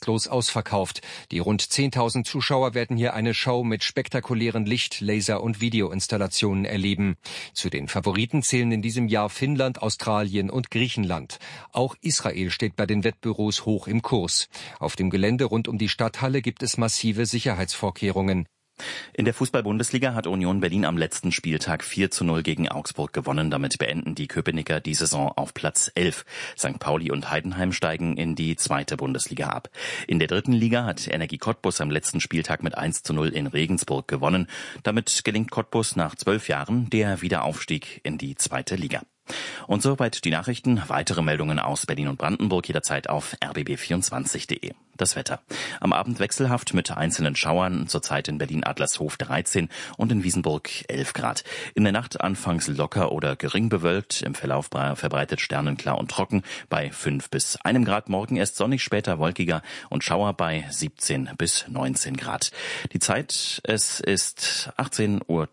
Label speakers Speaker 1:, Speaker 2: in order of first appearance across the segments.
Speaker 1: restlos ausverkauft. Die rund 10.000 Zuschauer werden hier eine Show mit spektakulären Licht-, Laser- und Videoinstallationen erleben. Zu den Favoriten zählen in diesem Jahr Finnland, Australien und Griechenland. Auch Israel steht bei den Wettbüros hoch im Kurs. Auf dem Gelände rund um die Stadthalle gibt es massive Sicherheitsvorkehrungen.
Speaker 2: In der Fußball-Bundesliga hat Union Berlin am letzten Spieltag 4:0 gegen Augsburg gewonnen. Damit beenden die Köpenicker die Saison auf Platz 11. St. Pauli und Heidenheim steigen in die zweite Bundesliga ab. In der dritten Liga hat Energie Cottbus am letzten Spieltag mit 1:0 in Regensburg gewonnen. Damit gelingt Cottbus nach 12 Jahren der Wiederaufstieg in die zweite Liga. Und soweit die Nachrichten. Weitere Meldungen aus Berlin und Brandenburg jederzeit auf rbb24.de. Das Wetter. Am Abend wechselhaft mit einzelnen Schauern, zurzeit in Berlin-Adlershof 13 und in Wiesenburg 11 Grad. In der Nacht anfangs locker oder gering bewölkt, im Verlauf verbreitet sternenklar und trocken bei 5 bis 1 Grad. Morgen erst sonnig, später wolkiger und Schauer bei 17 bis 19 Grad. Die Zeit, es ist 18:03 Uhr.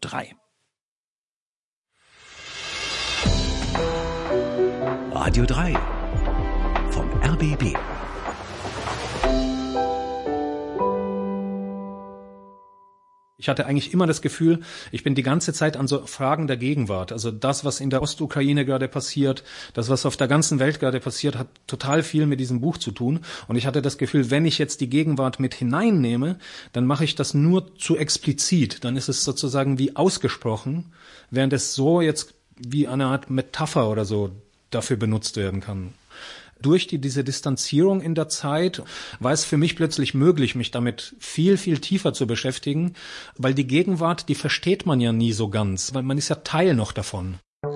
Speaker 3: Radio 3 vom RBB.
Speaker 4: Ich hatte eigentlich immer das Gefühl, ich bin die ganze Zeit an so Fragen der Gegenwart. Also das, was in der Ostukraine gerade passiert, das, was auf der ganzen Welt gerade passiert, hat total viel mit diesem Buch zu tun. Und ich hatte das Gefühl, wenn ich jetzt die Gegenwart mit hineinnehme, dann mache ich das nur zu explizit. Dann ist es sozusagen wie ausgesprochen, während es so jetzt wie eine Art Metapher oder so dafür benutzt werden kann. Durch diese Distanzierung in der Zeit war es für mich plötzlich möglich, mich damit viel, viel tiefer zu beschäftigen, weil die Gegenwart, die versteht man ja nie so ganz, weil man ist ja Teil noch davon.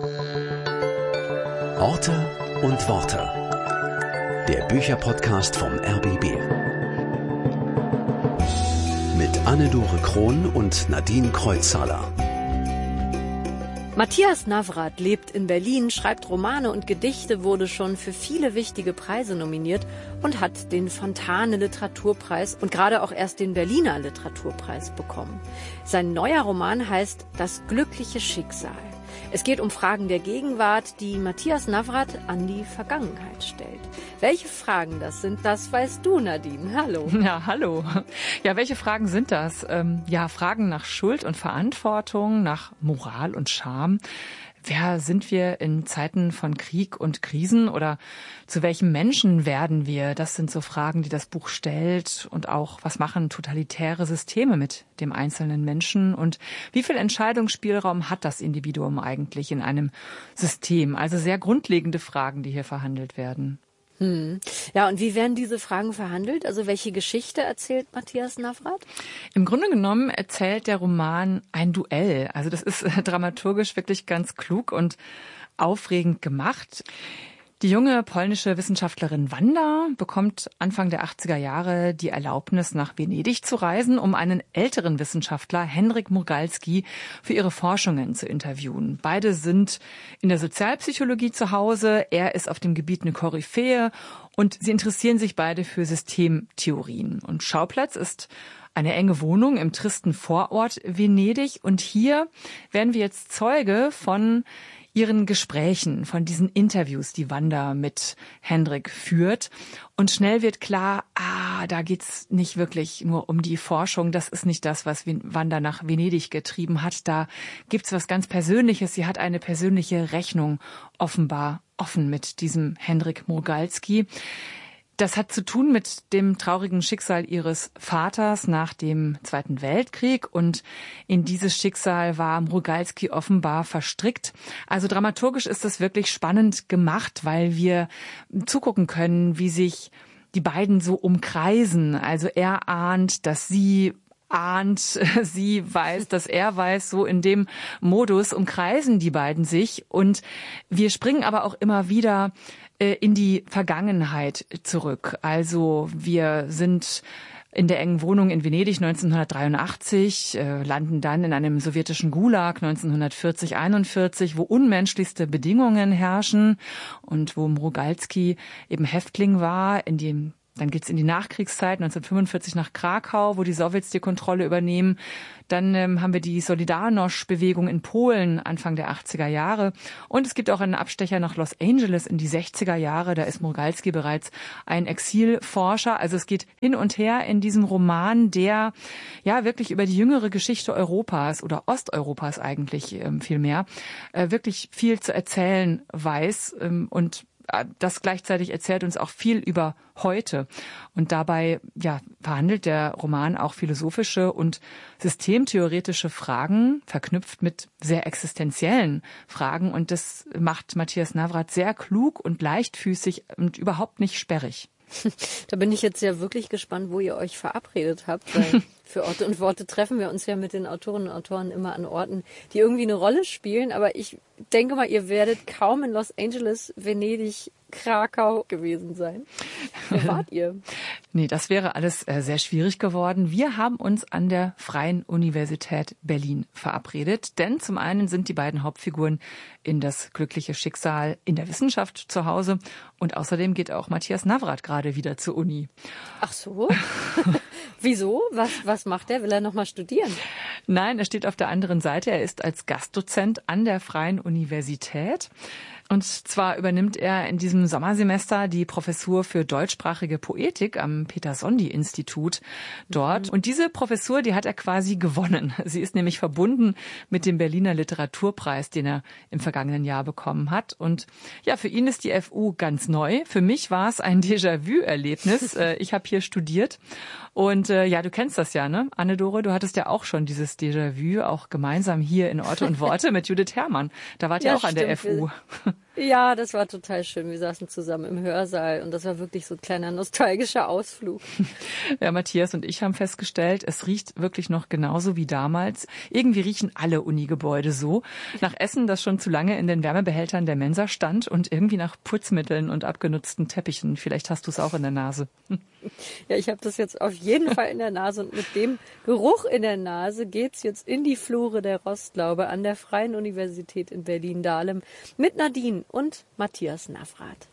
Speaker 3: Orte und Worte. Der Bücherpodcast vom RBB. Mit Anne-Dore Krohn und Nadine Kreuzhaler.
Speaker 5: Matthias Navrat lebt in Berlin, schreibt Romane und Gedichte, wurde schon für viele wichtige Preise nominiert und hat den Fontane Literaturpreis und gerade auch erst den Berliner Literaturpreis bekommen. Sein neuer Roman heißt Das glückliche Schicksal. Es geht um Fragen der Gegenwart, die Matthias Navrat an die Vergangenheit stellt. Welche Fragen das sind, das weißt du, Nadine. Hallo.
Speaker 6: Ja, hallo. Ja, welche Fragen sind das? Fragen nach Schuld und Verantwortung, nach Moral und Scham. Wer sind wir in Zeiten von Krieg und Krisen oder zu welchem Menschen werden wir? Das sind so Fragen, die das Buch stellt. Und auch, was machen totalitäre Systeme mit dem einzelnen Menschen? Und wie viel Entscheidungsspielraum hat das Individuum eigentlich in einem System? Also sehr grundlegende Fragen, die hier verhandelt werden.
Speaker 5: Ja, und wie werden diese Fragen verhandelt? Also welche Geschichte erzählt Matthias Navrat?
Speaker 6: Im Grunde genommen erzählt der Roman ein Duell. Also das ist dramaturgisch wirklich ganz klug und aufregend gemacht. Die junge polnische Wissenschaftlerin Wanda bekommt Anfang der 80er Jahre die Erlaubnis, nach Venedig zu reisen, um einen älteren Wissenschaftler, Henryk Mrugaldski, für ihre Forschungen zu interviewen. Beide sind in der Sozialpsychologie zu Hause. Er ist auf dem Gebiet eine Koryphäe und sie interessieren sich beide für Systemtheorien. Und Schauplatz ist eine enge Wohnung im tristen Vorort Venedig. Und hier werden wir jetzt Zeuge von ihren Gesprächen, von diesen Interviews, die Wanda mit Henryk führt. Und schnell wird klar, da geht's nicht wirklich nur um die Forschung. Das ist nicht das, was Wanda nach Venedig getrieben hat. Da gibt's was ganz Persönliches. Sie hat eine persönliche Rechnung offenbar offen mit diesem Henryk Mrugaldski. Das hat zu tun mit dem traurigen Schicksal ihres Vaters nach dem Zweiten Weltkrieg. Und in dieses Schicksal war Mrugaldski offenbar verstrickt. Also dramaturgisch ist das wirklich spannend gemacht, weil wir zugucken können, wie sich die beiden so umkreisen. Also er ahnt, dass sie weiß, dass er weiß, so in dem Modus umkreisen die beiden sich. Und wir springen aber auch immer wieder in die Vergangenheit zurück. Also wir sind in der engen Wohnung in Venedig 1983, landen dann in einem sowjetischen Gulag 1940-41, wo unmenschlichste Bedingungen herrschen und wo Mrugaldski eben Häftling war, in dem Dann geht's in die Nachkriegszeit, 1945 nach Krakau, wo die Sowjets die Kontrolle übernehmen. Dann haben wir die Solidarność-Bewegung in Polen Anfang der 80er Jahre. Und es gibt auch einen Abstecher nach Los Angeles in die 60er Jahre. Da ist Murgalski bereits ein Exilforscher. Also es geht hin und her in diesem Roman, der ja wirklich über die jüngere Geschichte Europas oder Osteuropas eigentlich vielmehr wirklich viel zu erzählen weiß und das gleichzeitig erzählt uns auch viel über heute. Und dabei verhandelt der Roman auch philosophische und systemtheoretische Fragen, verknüpft mit sehr existenziellen Fragen. Und das macht Matthias Navrat sehr klug und leichtfüßig und überhaupt nicht sperrig.
Speaker 5: Da bin ich jetzt ja wirklich gespannt, wo ihr euch verabredet habt, weil für Orte und Worte treffen wir uns ja mit den Autorinnen und Autoren immer an Orten, die irgendwie eine Rolle spielen. Aber ich denke mal, ihr werdet kaum in Los Angeles, Venedig, Krakau gewesen sein. Wo wart ihr?
Speaker 6: Nee, das wäre alles sehr schwierig geworden. Wir haben uns an der Freien Universität Berlin verabredet, denn zum einen sind die beiden Hauptfiguren in das glückliche Schicksal in der Wissenschaft zu Hause und außerdem geht auch Matthias Navrat gerade wieder zur Uni.
Speaker 5: Ach so? Wieso? Was macht er? Will er noch mal studieren?
Speaker 6: Nein, er steht auf der anderen Seite. Er ist als Gastdozent an der Freien Universität. Und zwar übernimmt er in diesem Sommersemester die Professur für deutschsprachige Poetik am Peter-Sondi-Institut dort. Und diese Professur, die hat er quasi gewonnen. Sie ist nämlich verbunden mit dem Berliner Literaturpreis, den er im vergangenen Jahr bekommen hat. Und ja, für ihn ist die FU ganz neu. Für mich war es ein Déjà-vu-Erlebnis. Ich habe hier studiert. Und du kennst das ja, ne? Anne-Dore, du hattest ja auch schon dieses Déjà-vu, auch gemeinsam hier in Orte und Worte mit Judith Herrmann. Da wart ihr auch an der FU.
Speaker 5: Ja, das war total schön. Wir saßen zusammen im Hörsaal und das war wirklich so ein kleiner nostalgischer Ausflug.
Speaker 6: Ja, Matthias und ich haben festgestellt, es riecht wirklich noch genauso wie damals. Irgendwie riechen alle Unigebäude so. Nach Essen, das schon zu lange in den Wärmebehältern der Mensa stand und irgendwie nach Putzmitteln und abgenutzten Teppichen. Vielleicht hast du es auch in der Nase.
Speaker 5: Ja, ich habe das jetzt auf jeden Fall in der Nase und mit dem Geruch in der Nase geht's jetzt in die Flure der Rostlaube an der Freien Universität in Berlin-Dahlem mit Nadine und Matthias Navrat.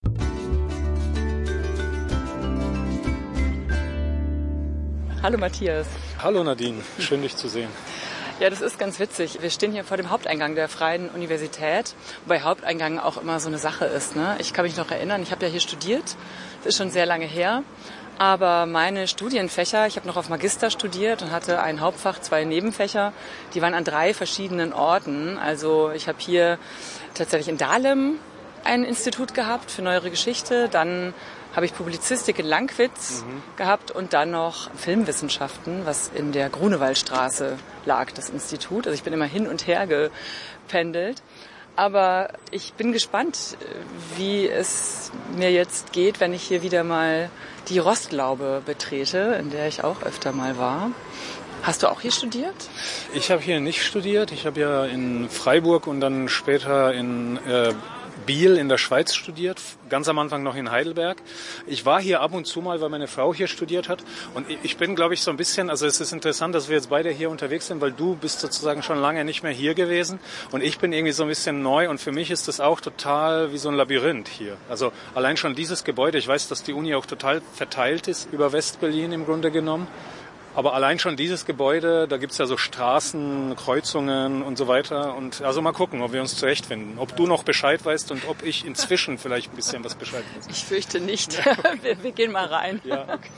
Speaker 6: Hallo Matthias.
Speaker 4: Hallo Nadine, schön dich zu sehen.
Speaker 6: Ja, das ist ganz witzig. Wir stehen hier vor dem Haupteingang der Freien Universität, wobei Haupteingang auch immer so eine Sache ist, ne? Ich kann mich noch erinnern, ich habe ja hier studiert, das ist schon sehr lange her, aber meine Studienfächer, ich habe noch auf Magister studiert und hatte ein Hauptfach, 2 Nebenfächer, die waren an 3 verschiedenen Orten. Also ich habe hier tatsächlich in Dahlem ein Institut gehabt für neuere Geschichte, dann habe ich Publizistik in Lankwitz gehabt und dann noch Filmwissenschaften, was in der Grunewaldstraße lag, das Institut. Also ich bin immer hin und her gependelt. Aber ich bin gespannt, wie es mir jetzt geht, wenn ich hier wieder mal die Rostlaube betrete, in der ich auch öfter mal war. Hast du auch hier studiert?
Speaker 4: Ich habe hier nicht studiert. Ich habe ja in Freiburg und dann später in Biel in der Schweiz studiert, ganz am Anfang noch in Heidelberg. Ich war hier ab und zu mal, weil meine Frau hier studiert hat. Und ich bin, glaube ich, so ein bisschen, also es ist interessant, dass wir jetzt beide hier unterwegs sind, weil du bist sozusagen schon lange nicht mehr hier gewesen. Und ich bin irgendwie so ein bisschen neu und für mich ist das auch total wie so ein Labyrinth hier. Also allein schon dieses Gebäude, ich weiß, dass die Uni auch total verteilt ist über West-Berlin im Grunde genommen. Aber allein schon dieses Gebäude, da gibt's ja so Straßen, Kreuzungen und so weiter. Und also mal gucken, ob wir uns zurechtfinden. Ob du noch Bescheid weißt und ob ich inzwischen vielleicht ein bisschen was Bescheid weiß.
Speaker 6: Ich fürchte nicht. Wir gehen mal rein.
Speaker 4: Ja, okay.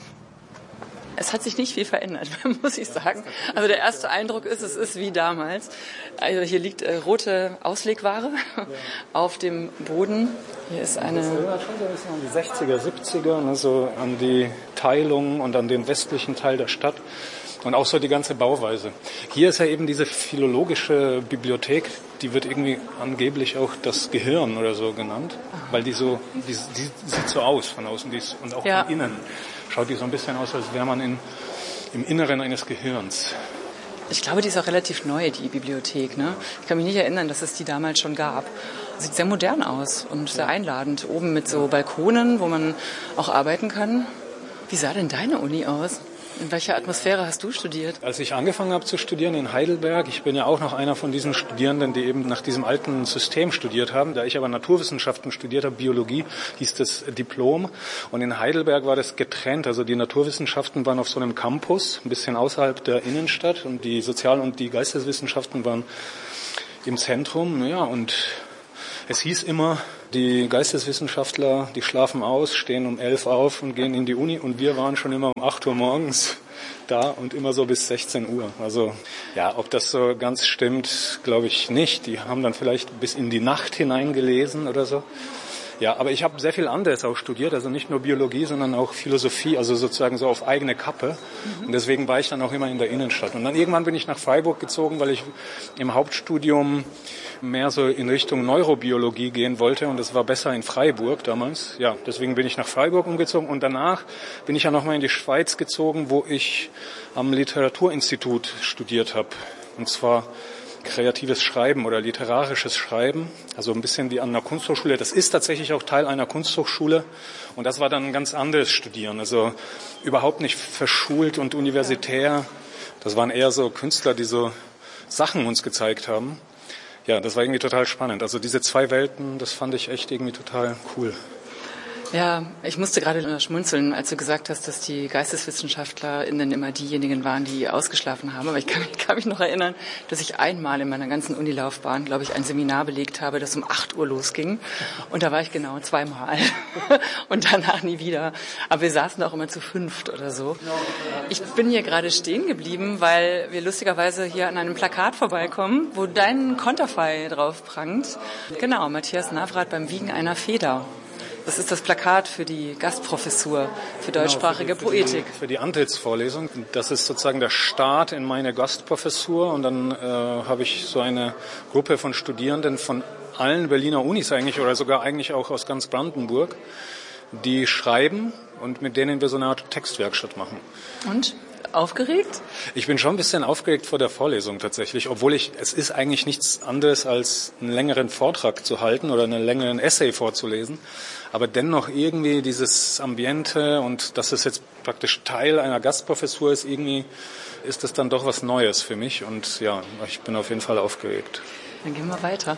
Speaker 6: Es hat sich nicht viel verändert, muss ich sagen. Also der erste Eindruck ist, es ist wie damals. Also hier liegt rote Auslegware auf dem Boden. Hier ist eine...
Speaker 4: Das erinnert schon so ein bisschen an die 60er, 70er, ne, so an die Teilung und an den westlichen Teil der Stadt. Und auch so die ganze Bauweise. Hier ist ja eben diese philologische Bibliothek, die wird irgendwie angeblich auch das Gehirn oder so genannt, weil die sieht so aus von außen und auch von innen. Schaut die so ein bisschen aus, als wäre man im Inneren eines Gehirns.
Speaker 6: Ich glaube, die ist auch relativ neu, die Bibliothek, ne? Ich kann mich nicht erinnern, dass es die damals schon gab. Sieht sehr modern aus und sehr einladend. Oben mit so Balkonen, wo man auch arbeiten kann. Wie sah denn deine Uni aus? In welcher Atmosphäre hast du studiert?
Speaker 4: Als ich angefangen habe zu studieren in Heidelberg, ich bin ja auch noch einer von diesen Studierenden, die eben nach diesem alten System studiert haben. Da ich aber Naturwissenschaften studiert habe, Biologie, hieß das Diplom. Und in Heidelberg war das getrennt. Also die Naturwissenschaften waren auf so einem Campus, ein bisschen außerhalb der Innenstadt. Und die Sozial- und die Geisteswissenschaften waren im Zentrum. Ja, und es hieß immer, die Geisteswissenschaftler, die schlafen aus, stehen um 11 auf und gehen in die Uni. Und wir waren schon immer um 8 Uhr morgens da und immer so bis 16 Uhr. Also ja, ob das so ganz stimmt, glaube ich nicht. Die haben dann vielleicht bis in die Nacht hineingelesen oder so. Ja, aber ich habe sehr viel anderes auch studiert, also nicht nur Biologie, sondern auch Philosophie, also sozusagen so auf eigene Kappe. Und deswegen war ich dann auch immer in der Innenstadt. Und dann irgendwann bin ich nach Freiburg gezogen, weil ich im Hauptstudium mehr so in Richtung Neurobiologie gehen wollte. Und das war besser in Freiburg damals. Ja, deswegen bin ich nach Freiburg umgezogen. Und danach bin ich ja nochmal in die Schweiz gezogen, wo ich am Literaturinstitut studiert habe. Und zwar kreatives Schreiben oder literarisches Schreiben, also ein bisschen wie an einer Kunsthochschule. Das ist tatsächlich auch Teil einer Kunsthochschule und das war dann ein ganz anderes Studieren, also überhaupt nicht verschult und universitär. Das waren eher so Künstler, die so Sachen uns gezeigt haben. Ja, das war irgendwie total spannend. Also diese zwei Welten, das fand ich echt irgendwie total cool.
Speaker 6: Ja, ich musste gerade schmunzeln, als du gesagt hast, dass die GeisteswissenschaftlerInnen immer diejenigen waren, die ausgeschlafen haben. Aber ich kann mich noch erinnern, dass ich einmal in meiner ganzen Unilaufbahn, glaube ich, ein Seminar belegt habe, das um 8 Uhr losging. Und da war ich genau 2-mal. Und danach nie wieder. Aber wir saßen auch immer zu 5 oder so. Ich bin hier gerade stehen geblieben, weil wir lustigerweise hier an einem Plakat vorbeikommen, wo dein Konterfei drauf prangt. Genau, Matthias Navrath beim Wiegen einer Feder. Das ist das Plakat für die Gastprofessur für deutschsprachige Poetik.
Speaker 4: Für die Antrittsvorlesung. Das ist sozusagen der Start in meine Gastprofessur. Und dann habe ich so eine Gruppe von Studierenden von allen Berliner Unis eigentlich oder sogar eigentlich auch aus ganz Brandenburg, die schreiben und mit denen wir so eine Art Textwerkstatt machen.
Speaker 6: Und? Aufgeregt?
Speaker 4: Ich bin schon ein bisschen aufgeregt vor der Vorlesung tatsächlich, obwohl es ist eigentlich nichts anderes als einen längeren Vortrag zu halten oder einen längeren Essay vorzulesen. Aber dennoch irgendwie dieses Ambiente und dass es jetzt praktisch Teil einer Gastprofessur ist, irgendwie ist das dann doch was Neues für mich. Und ja, ich bin auf jeden Fall aufgeregt.
Speaker 6: Dann gehen wir weiter.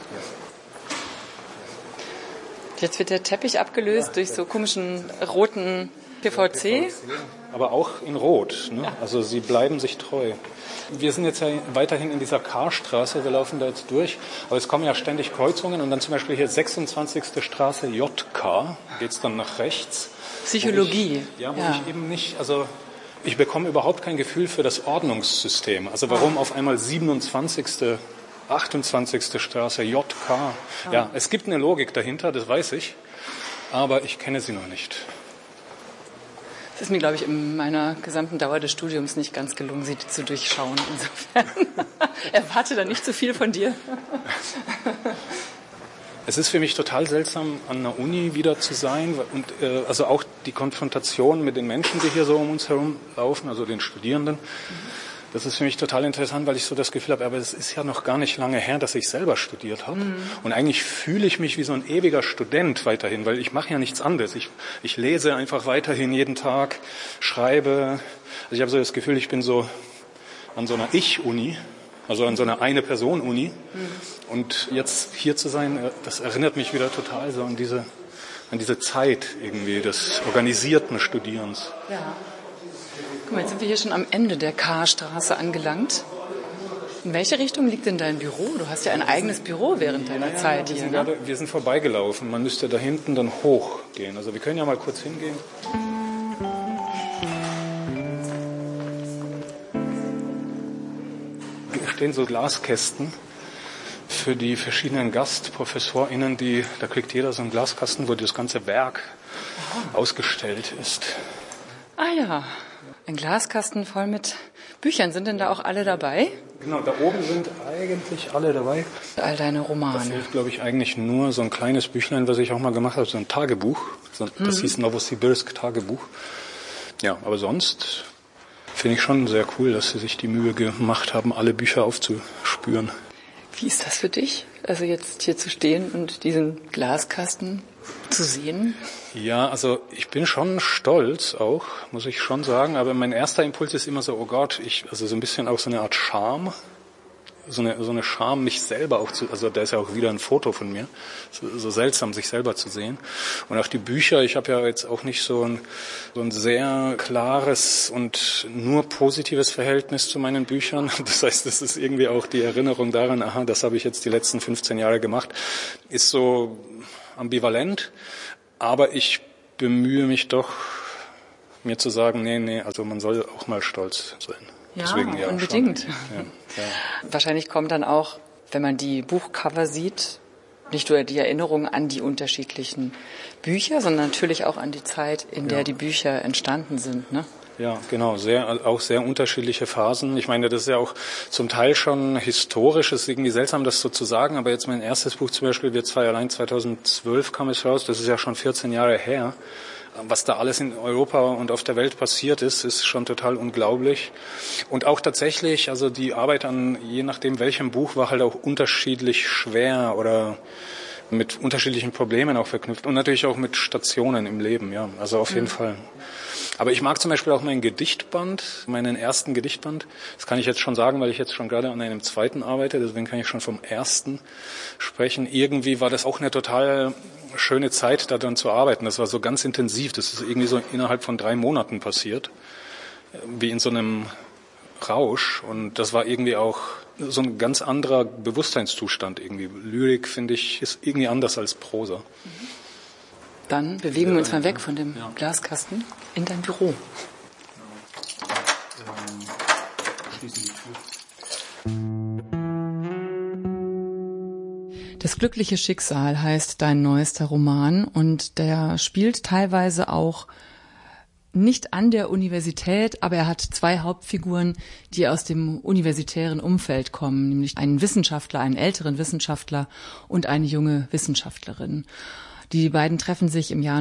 Speaker 6: Jetzt wird der Teppich abgelöst durch so komischen roten PVC.
Speaker 4: Aber auch in Rot. Ne? Ja. Also sie bleiben sich treu. Wir sind jetzt ja weiterhin in dieser K-Straße, wir laufen da jetzt durch. Aber es kommen ja ständig Kreuzungen und dann zum Beispiel hier 26. Straße JK, geht's dann nach rechts.
Speaker 6: Psychologie.
Speaker 4: Wo ich eben nicht, also ich bekomme überhaupt kein Gefühl für das Ordnungssystem. Also warum auf einmal 27., 28. Straße JK? Ja, es gibt eine Logik dahinter, das weiß ich, aber ich kenne sie noch nicht.
Speaker 6: Es ist mir, glaube ich, in meiner gesamten Dauer des Studiums nicht ganz gelungen, sie zu durchschauen. Insofern erwarte da nicht zu viel von dir.
Speaker 4: Es ist für mich total seltsam, an einer Uni wieder zu sein und also auch die Konfrontation mit den Menschen, die hier so um uns herum laufen, also den Studierenden. Das ist für mich total interessant, weil ich so das Gefühl habe, aber es ist ja noch gar nicht lange her, dass ich selber studiert habe. Und eigentlich fühle ich mich wie so ein ewiger Student weiterhin, weil ich mache ja nichts anderes. Ich lese einfach weiterhin jeden Tag, schreibe. Also ich habe so das Gefühl, ich bin so an so einer Ich-Uni, also an so einer Eine-Person-Uni. Und jetzt hier zu sein, das erinnert mich wieder total so an diese Zeit irgendwie des organisierten Studierens.
Speaker 6: Ja. Guck mal, jetzt sind wir hier schon am Ende der K-Straße angelangt. In welche Richtung liegt denn dein Büro? Du hast ja ein eigenes Büro während deiner Zeit hier. Ne?
Speaker 4: Wir sind vorbeigelaufen. Man müsste da hinten dann hochgehen. Also wir können ja mal kurz hingehen. Hier stehen so Glaskästen für die verschiedenen GastprofessorInnen, da kriegt jeder so einen Glaskasten, wo das ganze Werk ausgestellt ist.
Speaker 6: Ah ja. Ein Glaskasten voll mit Büchern. Sind denn da auch alle dabei?
Speaker 4: Genau, da oben sind eigentlich alle dabei.
Speaker 6: All deine Romane.
Speaker 4: Da fehlt, glaube ich, eigentlich nur so ein kleines Büchlein, was ich auch mal gemacht habe, so ein Tagebuch. Das hieß Novosibirsk Tagebuch. Ja, aber sonst finde ich schon sehr cool, dass sie sich die Mühe gemacht haben, alle Bücher aufzuspüren.
Speaker 6: Wie ist das für dich?
Speaker 7: also jetzt hier zu stehen und diesen Glaskasten zu sehen?
Speaker 4: Ja, also ich bin schon stolz auch, muss ich schon sagen, aber mein erster Impuls ist immer so, oh Gott, also so ein bisschen auch so eine Art Scham, so eine Scham, mich selber auch also da ist ja auch wieder ein Foto von mir, so seltsam, sich selber zu sehen. Und auch die Bücher, ich habe ja jetzt auch nicht so ein sehr klares und nur positives Verhältnis zu meinen Büchern. Das heißt, das ist irgendwie auch die Erinnerung daran, aha, das habe ich jetzt die letzten 15 Jahre gemacht, ist so ambivalent. Aber ich bemühe mich doch, mir zu sagen, nee, also man soll auch mal stolz sein.
Speaker 7: Ja,
Speaker 4: deswegen, ja,
Speaker 7: unbedingt.
Speaker 4: Ja.
Speaker 7: Wahrscheinlich kommt dann auch, wenn man die Buchcover sieht, nicht nur die Erinnerung an die unterschiedlichen Bücher, sondern natürlich auch an die Zeit, in der die Bücher entstanden sind, ne?
Speaker 4: Ja, genau, auch sehr unterschiedliche Phasen. Ich meine, das ist ja auch zum Teil schon historisch, ist irgendwie seltsam, das so zu sagen, aber jetzt mein erstes Buch zum Beispiel, wir zwei allein 2012 kam es raus, das ist ja schon 14 Jahre her. Was da alles in Europa und auf der Welt passiert ist schon total unglaublich. Und auch tatsächlich, also die Arbeit an je nachdem welchem Buch war halt auch unterschiedlich schwer oder mit unterschiedlichen Problemen auch verknüpft und natürlich auch mit Stationen im Leben, ja, also auf jeden Fall. Aber ich mag zum Beispiel auch meinen ersten Gedichtband. Das kann ich jetzt schon sagen, weil ich jetzt schon gerade an einem zweiten arbeite, deswegen kann ich schon vom ersten sprechen. Irgendwie war das auch eine total schöne Zeit, daran zu arbeiten. Das war so ganz intensiv. Das ist irgendwie so innerhalb von 3 Monaten passiert, wie in so einem Rausch. Und das war irgendwie auch so ein ganz anderer Bewusstseinszustand irgendwie. Lyrik, finde ich, ist irgendwie anders als Prosa.
Speaker 7: Dann bewegen wir uns mal weg von dem Glaskasten in dein Büro. Das glückliche Schicksal heißt dein neuester Roman und der spielt teilweise auch nicht an der Universität, aber er hat 2 Hauptfiguren, die aus dem universitären Umfeld kommen, nämlich einen Wissenschaftler, einen älteren Wissenschaftler und eine junge Wissenschaftlerin. Die beiden treffen sich im Jahr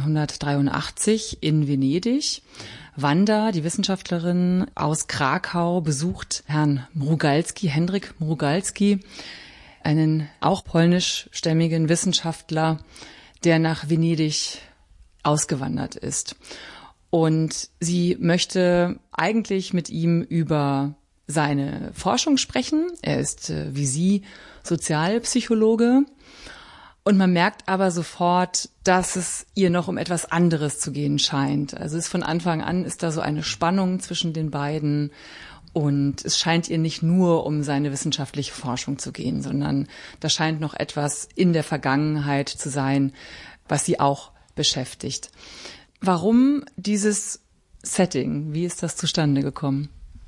Speaker 7: 1983 in Venedig. Wanda, die Wissenschaftlerin aus Krakau, besucht Herrn Mrugalski, Henryk Mrugalski, einen auch polnischstämmigen Wissenschaftler, der nach Venedig ausgewandert ist. Und sie möchte eigentlich mit ihm über seine Forschung sprechen. Er ist wie sie Sozialpsychologe. Und man merkt aber sofort, dass es ihr noch um etwas anderes zu gehen scheint. Also von Anfang an ist da so eine Spannung zwischen den beiden. Und es scheint ihr nicht nur um seine wissenschaftliche Forschung zu gehen, sondern da scheint noch etwas in der Vergangenheit zu sein, was sie auch beschäftigt. Warum dieses Setting? Wie ist das zustande gekommen?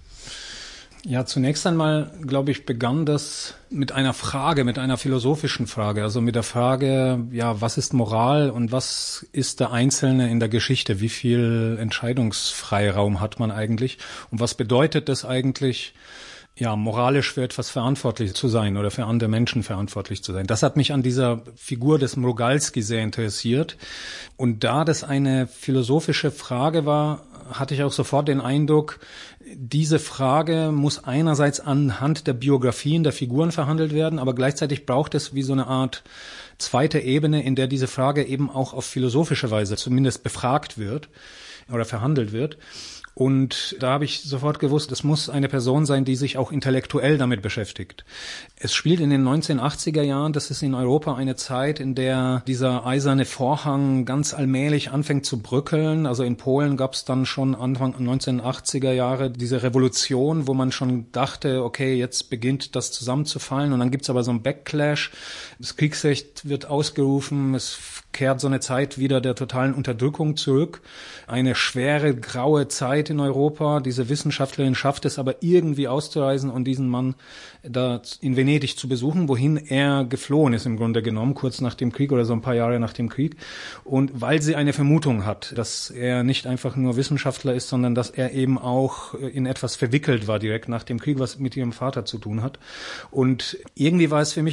Speaker 4: Ja, zunächst einmal, glaube ich, begann das mit einer Frage, mit einer philosophischen Frage. Also mit der Frage, ja, was ist Moral und was ist der Einzelne in der Geschichte? Wie viel Entscheidungsfreiraum hat man eigentlich? Und was bedeutet das eigentlich, ja, moralisch für etwas verantwortlich zu sein oder für andere Menschen verantwortlich zu sein? Das hat mich an dieser Figur des Mrugalski sehr interessiert. Und da das eine philosophische Frage war, hatte ich auch sofort den Eindruck, diese Frage muss einerseits anhand der Biografien der Figuren verhandelt werden, aber gleichzeitig braucht es wie so eine Art zweite Ebene, in der diese Frage eben auch auf philosophische Weise zumindest befragt wird oder verhandelt wird. Und da habe ich sofort gewusst, es muss eine Person sein, die sich auch intellektuell damit beschäftigt. Es spielt in den 1980er Jahren, das ist in Europa eine Zeit, in der dieser eiserne Vorhang ganz allmählich anfängt zu bröckeln. Also in Polen gab es dann schon Anfang 1980er Jahre diese Revolution, wo man schon dachte, okay, jetzt beginnt das zusammenzufallen. Und dann gibt's aber so einen Backlash. Das Kriegsrecht wird ausgerufen, es kehrt so eine Zeit wieder der totalen Unterdrückung zurück. Eine schwere, graue Zeit in Europa. Diese Wissenschaftlerin schafft es aber irgendwie auszureisen und diesen Mann da in Venedig zu besuchen, wohin er geflohen ist im Grunde genommen, kurz nach dem Krieg oder so ein paar Jahre nach dem Krieg. Und weil sie eine Vermutung hat, dass er nicht einfach nur Wissenschaftler ist, sondern dass er eben auch in etwas verwickelt war direkt nach dem Krieg, was mit ihrem Vater zu tun hat. Und irgendwie war es für mich auch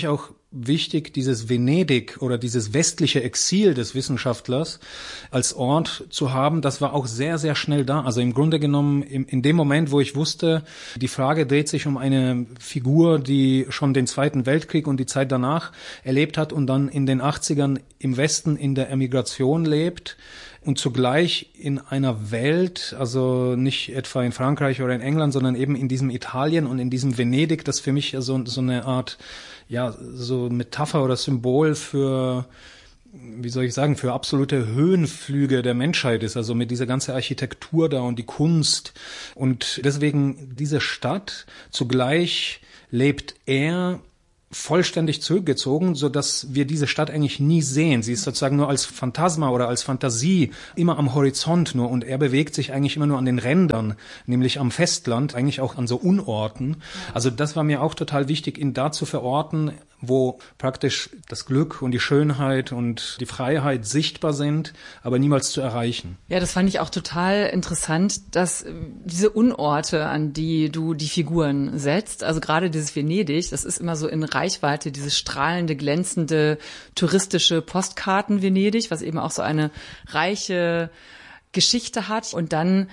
Speaker 4: wichtig, dieses Venedig oder dieses westliche Exil des Wissenschaftlers als Ort zu haben. Das war auch sehr, sehr schnell da. Also im Grunde genommen in dem Moment, wo ich wusste, die Frage dreht sich um eine Figur, die schon den Zweiten Weltkrieg und die Zeit danach erlebt hat und dann in den 80ern im Westen in der Emigration lebt und zugleich in einer Welt, also nicht etwa in Frankreich oder in England, sondern eben in diesem Italien und in diesem Venedig, das für mich so eine Art, ja, so Metapher oder Symbol für, wie soll ich sagen, für absolute Höhenflüge der Menschheit ist, also mit dieser ganzen Architektur da und die Kunst. Und deswegen diese Stadt, zugleich lebt er vollständig zurückgezogen, so dass wir diese Stadt eigentlich nie sehen. Sie ist sozusagen nur als Phantasma oder als Fantasie immer am Horizont nur und er bewegt sich eigentlich immer nur an den Rändern, nämlich am Festland, eigentlich auch an so Unorten. Also das war mir auch total wichtig, ihn da zu verorten, wo praktisch das Glück und die Schönheit und die Freiheit sichtbar sind, aber niemals zu erreichen.
Speaker 7: Ja, das fand ich auch total interessant, dass diese Unorte, an die du die Figuren setzt, also gerade dieses Venedig, das ist immer so in Reichweite, dieses strahlende, glänzende, touristische Postkarten-Venedig, was eben auch so eine reiche Geschichte hat. Und dann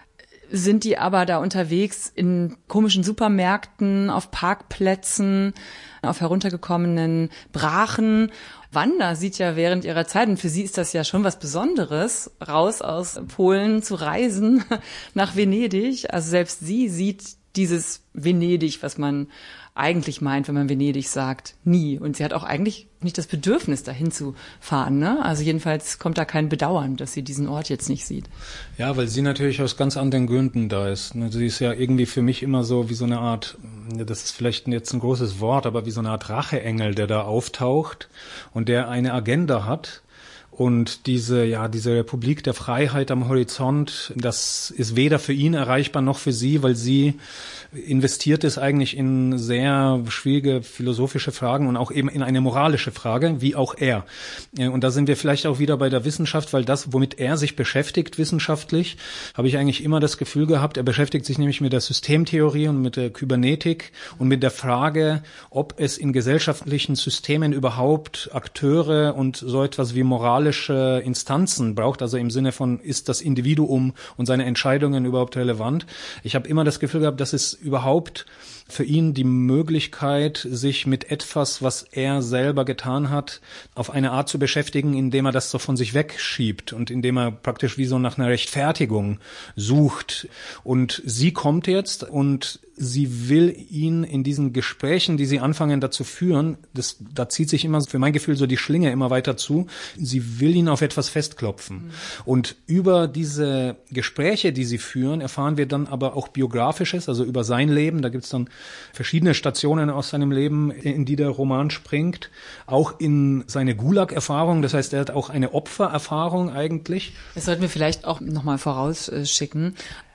Speaker 7: sind die aber da unterwegs in komischen Supermärkten, auf Parkplätzen, auf heruntergekommenen Brachen. Wanda sieht ja während ihrer Zeit, und für sie ist das ja schon was Besonderes, raus aus Polen zu reisen nach Venedig. Also selbst sie sieht dieses Venedig, was man eigentlich meint, wenn man Venedig sagt, nie. Und sie hat auch eigentlich nicht das Bedürfnis, dahin zu fahren, ne? Also jedenfalls kommt da kein Bedauern, dass sie diesen Ort jetzt nicht sieht.
Speaker 4: Ja, weil sie natürlich aus ganz anderen Gründen da ist. Sie ist ja irgendwie für mich immer so wie so eine Art, das ist vielleicht jetzt ein großes Wort, aber wie so eine Art Racheengel, der da auftaucht und der eine Agenda hat. Und diese Republik der Freiheit am Horizont, das ist weder für ihn erreichbar noch für sie, weil sie investiert ist eigentlich in sehr schwierige philosophische Fragen und auch eben in eine moralische Frage, wie auch er. Und da sind wir vielleicht auch wieder bei der Wissenschaft, weil das, womit er sich beschäftigt wissenschaftlich, habe ich eigentlich immer das Gefühl gehabt, er beschäftigt sich nämlich mit der Systemtheorie und mit der Kybernetik und mit der Frage, ob es in gesellschaftlichen Systemen überhaupt Akteure und so etwas wie moralische Instanzen braucht, also im Sinne von, ist das Individuum und seine Entscheidungen überhaupt relevant? Ich habe immer das Gefühl gehabt, dass es überhaupt für ihn die Möglichkeit, sich mit etwas, was er selber getan hat, auf eine Art zu beschäftigen, indem er das so von sich wegschiebt und indem er praktisch wie so nach einer Rechtfertigung sucht. Und sie kommt jetzt und sie will ihn in diesen Gesprächen, die sie anfangen dazu führen, da zieht sich immer für mein Gefühl so die Schlinge immer weiter zu, sie will ihn auf etwas festklopfen. Mhm. Und über diese Gespräche, die sie führen, erfahren wir dann aber auch Biografisches, also über sein Leben, da gibt's dann verschiedene Stationen aus seinem Leben, in die der Roman springt, auch in seine Gulag-Erfahrung, das heißt, er hat auch eine Opfererfahrung eigentlich.
Speaker 7: Das sollten wir vielleicht auch nochmal vorausschicken.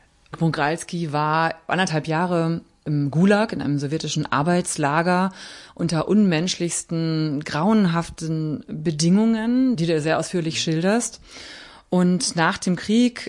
Speaker 7: Pogralski war 1,5 Jahre im Gulag, in einem sowjetischen Arbeitslager, unter unmenschlichsten, grauenhaften Bedingungen, die du sehr ausführlich schilderst. Und nach dem Krieg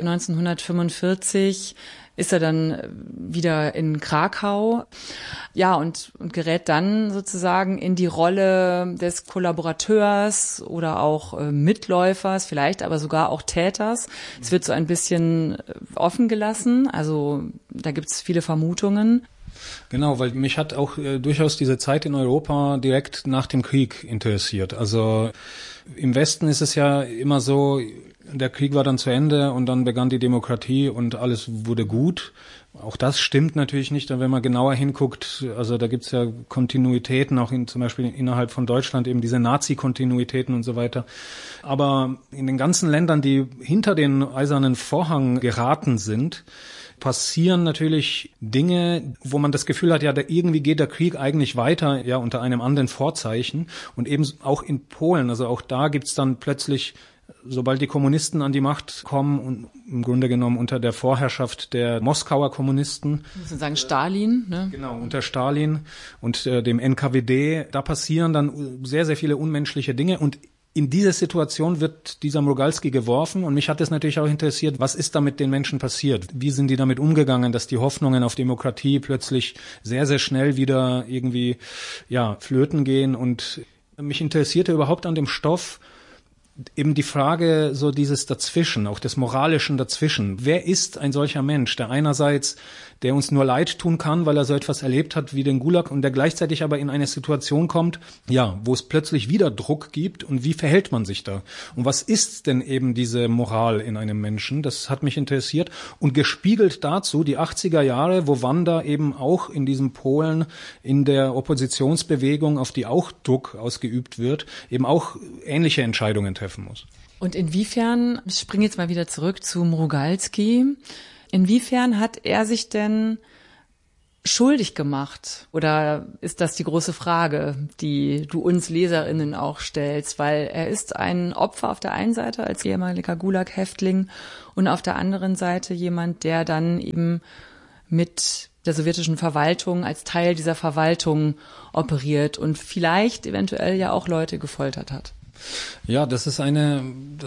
Speaker 7: 1945 ist er dann wieder in Krakau, ja, und gerät dann sozusagen in die Rolle des Kollaborateurs oder auch Mitläufers, vielleicht aber sogar auch Täters. Es wird so ein bisschen offen gelassen, also da gibt's viele Vermutungen.
Speaker 4: Genau, weil mich hat auch durchaus diese Zeit in Europa direkt nach dem Krieg interessiert. Also im Westen ist es ja immer so, der Krieg war dann zu Ende und dann begann die Demokratie und alles wurde gut. Auch das stimmt natürlich nicht, wenn man genauer hinguckt. Also da gibt's ja Kontinuitäten, auch zum Beispiel innerhalb von Deutschland eben diese Nazi-Kontinuitäten und so weiter. Aber in den ganzen Ländern, die hinter den eisernen Vorhang geraten sind, passieren natürlich Dinge, wo man das Gefühl hat, ja, irgendwie geht der Krieg eigentlich weiter, ja, unter einem anderen Vorzeichen. Und eben auch in Polen, also auch da gibt's dann plötzlich, sobald die Kommunisten an die Macht kommen und im Grunde genommen unter der Vorherrschaft der Moskauer Kommunisten.
Speaker 7: Ich muss sagen Stalin, ne?
Speaker 4: Genau, unter Stalin und dem NKWD, da passieren dann sehr, sehr viele unmenschliche Dinge und in diese Situation wird dieser Mrogalski geworfen und mich hat es natürlich auch interessiert, was ist da mit den Menschen passiert? Wie sind die damit umgegangen, dass die Hoffnungen auf Demokratie plötzlich sehr, sehr schnell wieder irgendwie, flöten gehen? Und mich interessierte überhaupt an dem Stoff eben die Frage so dieses Dazwischen, auch des Moralischen Dazwischen. Wer ist ein solcher Mensch, der einerseits, der uns nur leid tun kann, weil er so etwas erlebt hat wie den Gulag und der gleichzeitig aber in eine Situation kommt, wo es plötzlich wieder Druck gibt und wie verhält man sich da? Und was ist denn eben diese Moral in einem Menschen? Das hat mich interessiert und gespiegelt dazu die 80er Jahre, wo Wanda eben auch in diesem Polen in der Oppositionsbewegung, auf die auch Druck ausgeübt wird, eben auch ähnliche Entscheidungen treffen muss.
Speaker 7: Und inwiefern, ich springe jetzt mal wieder zurück zu Mrogalski, inwiefern hat er sich denn schuldig gemacht? Oder ist das die große Frage, die du uns LeserInnen auch stellst? Weil er ist ein Opfer auf der einen Seite als ehemaliger Gulag-Häftling und auf der anderen Seite jemand, der dann eben mit der sowjetischen Verwaltung als Teil dieser Verwaltung operiert und vielleicht eventuell ja auch Leute gefoltert hat.
Speaker 4: Ja, das ist eine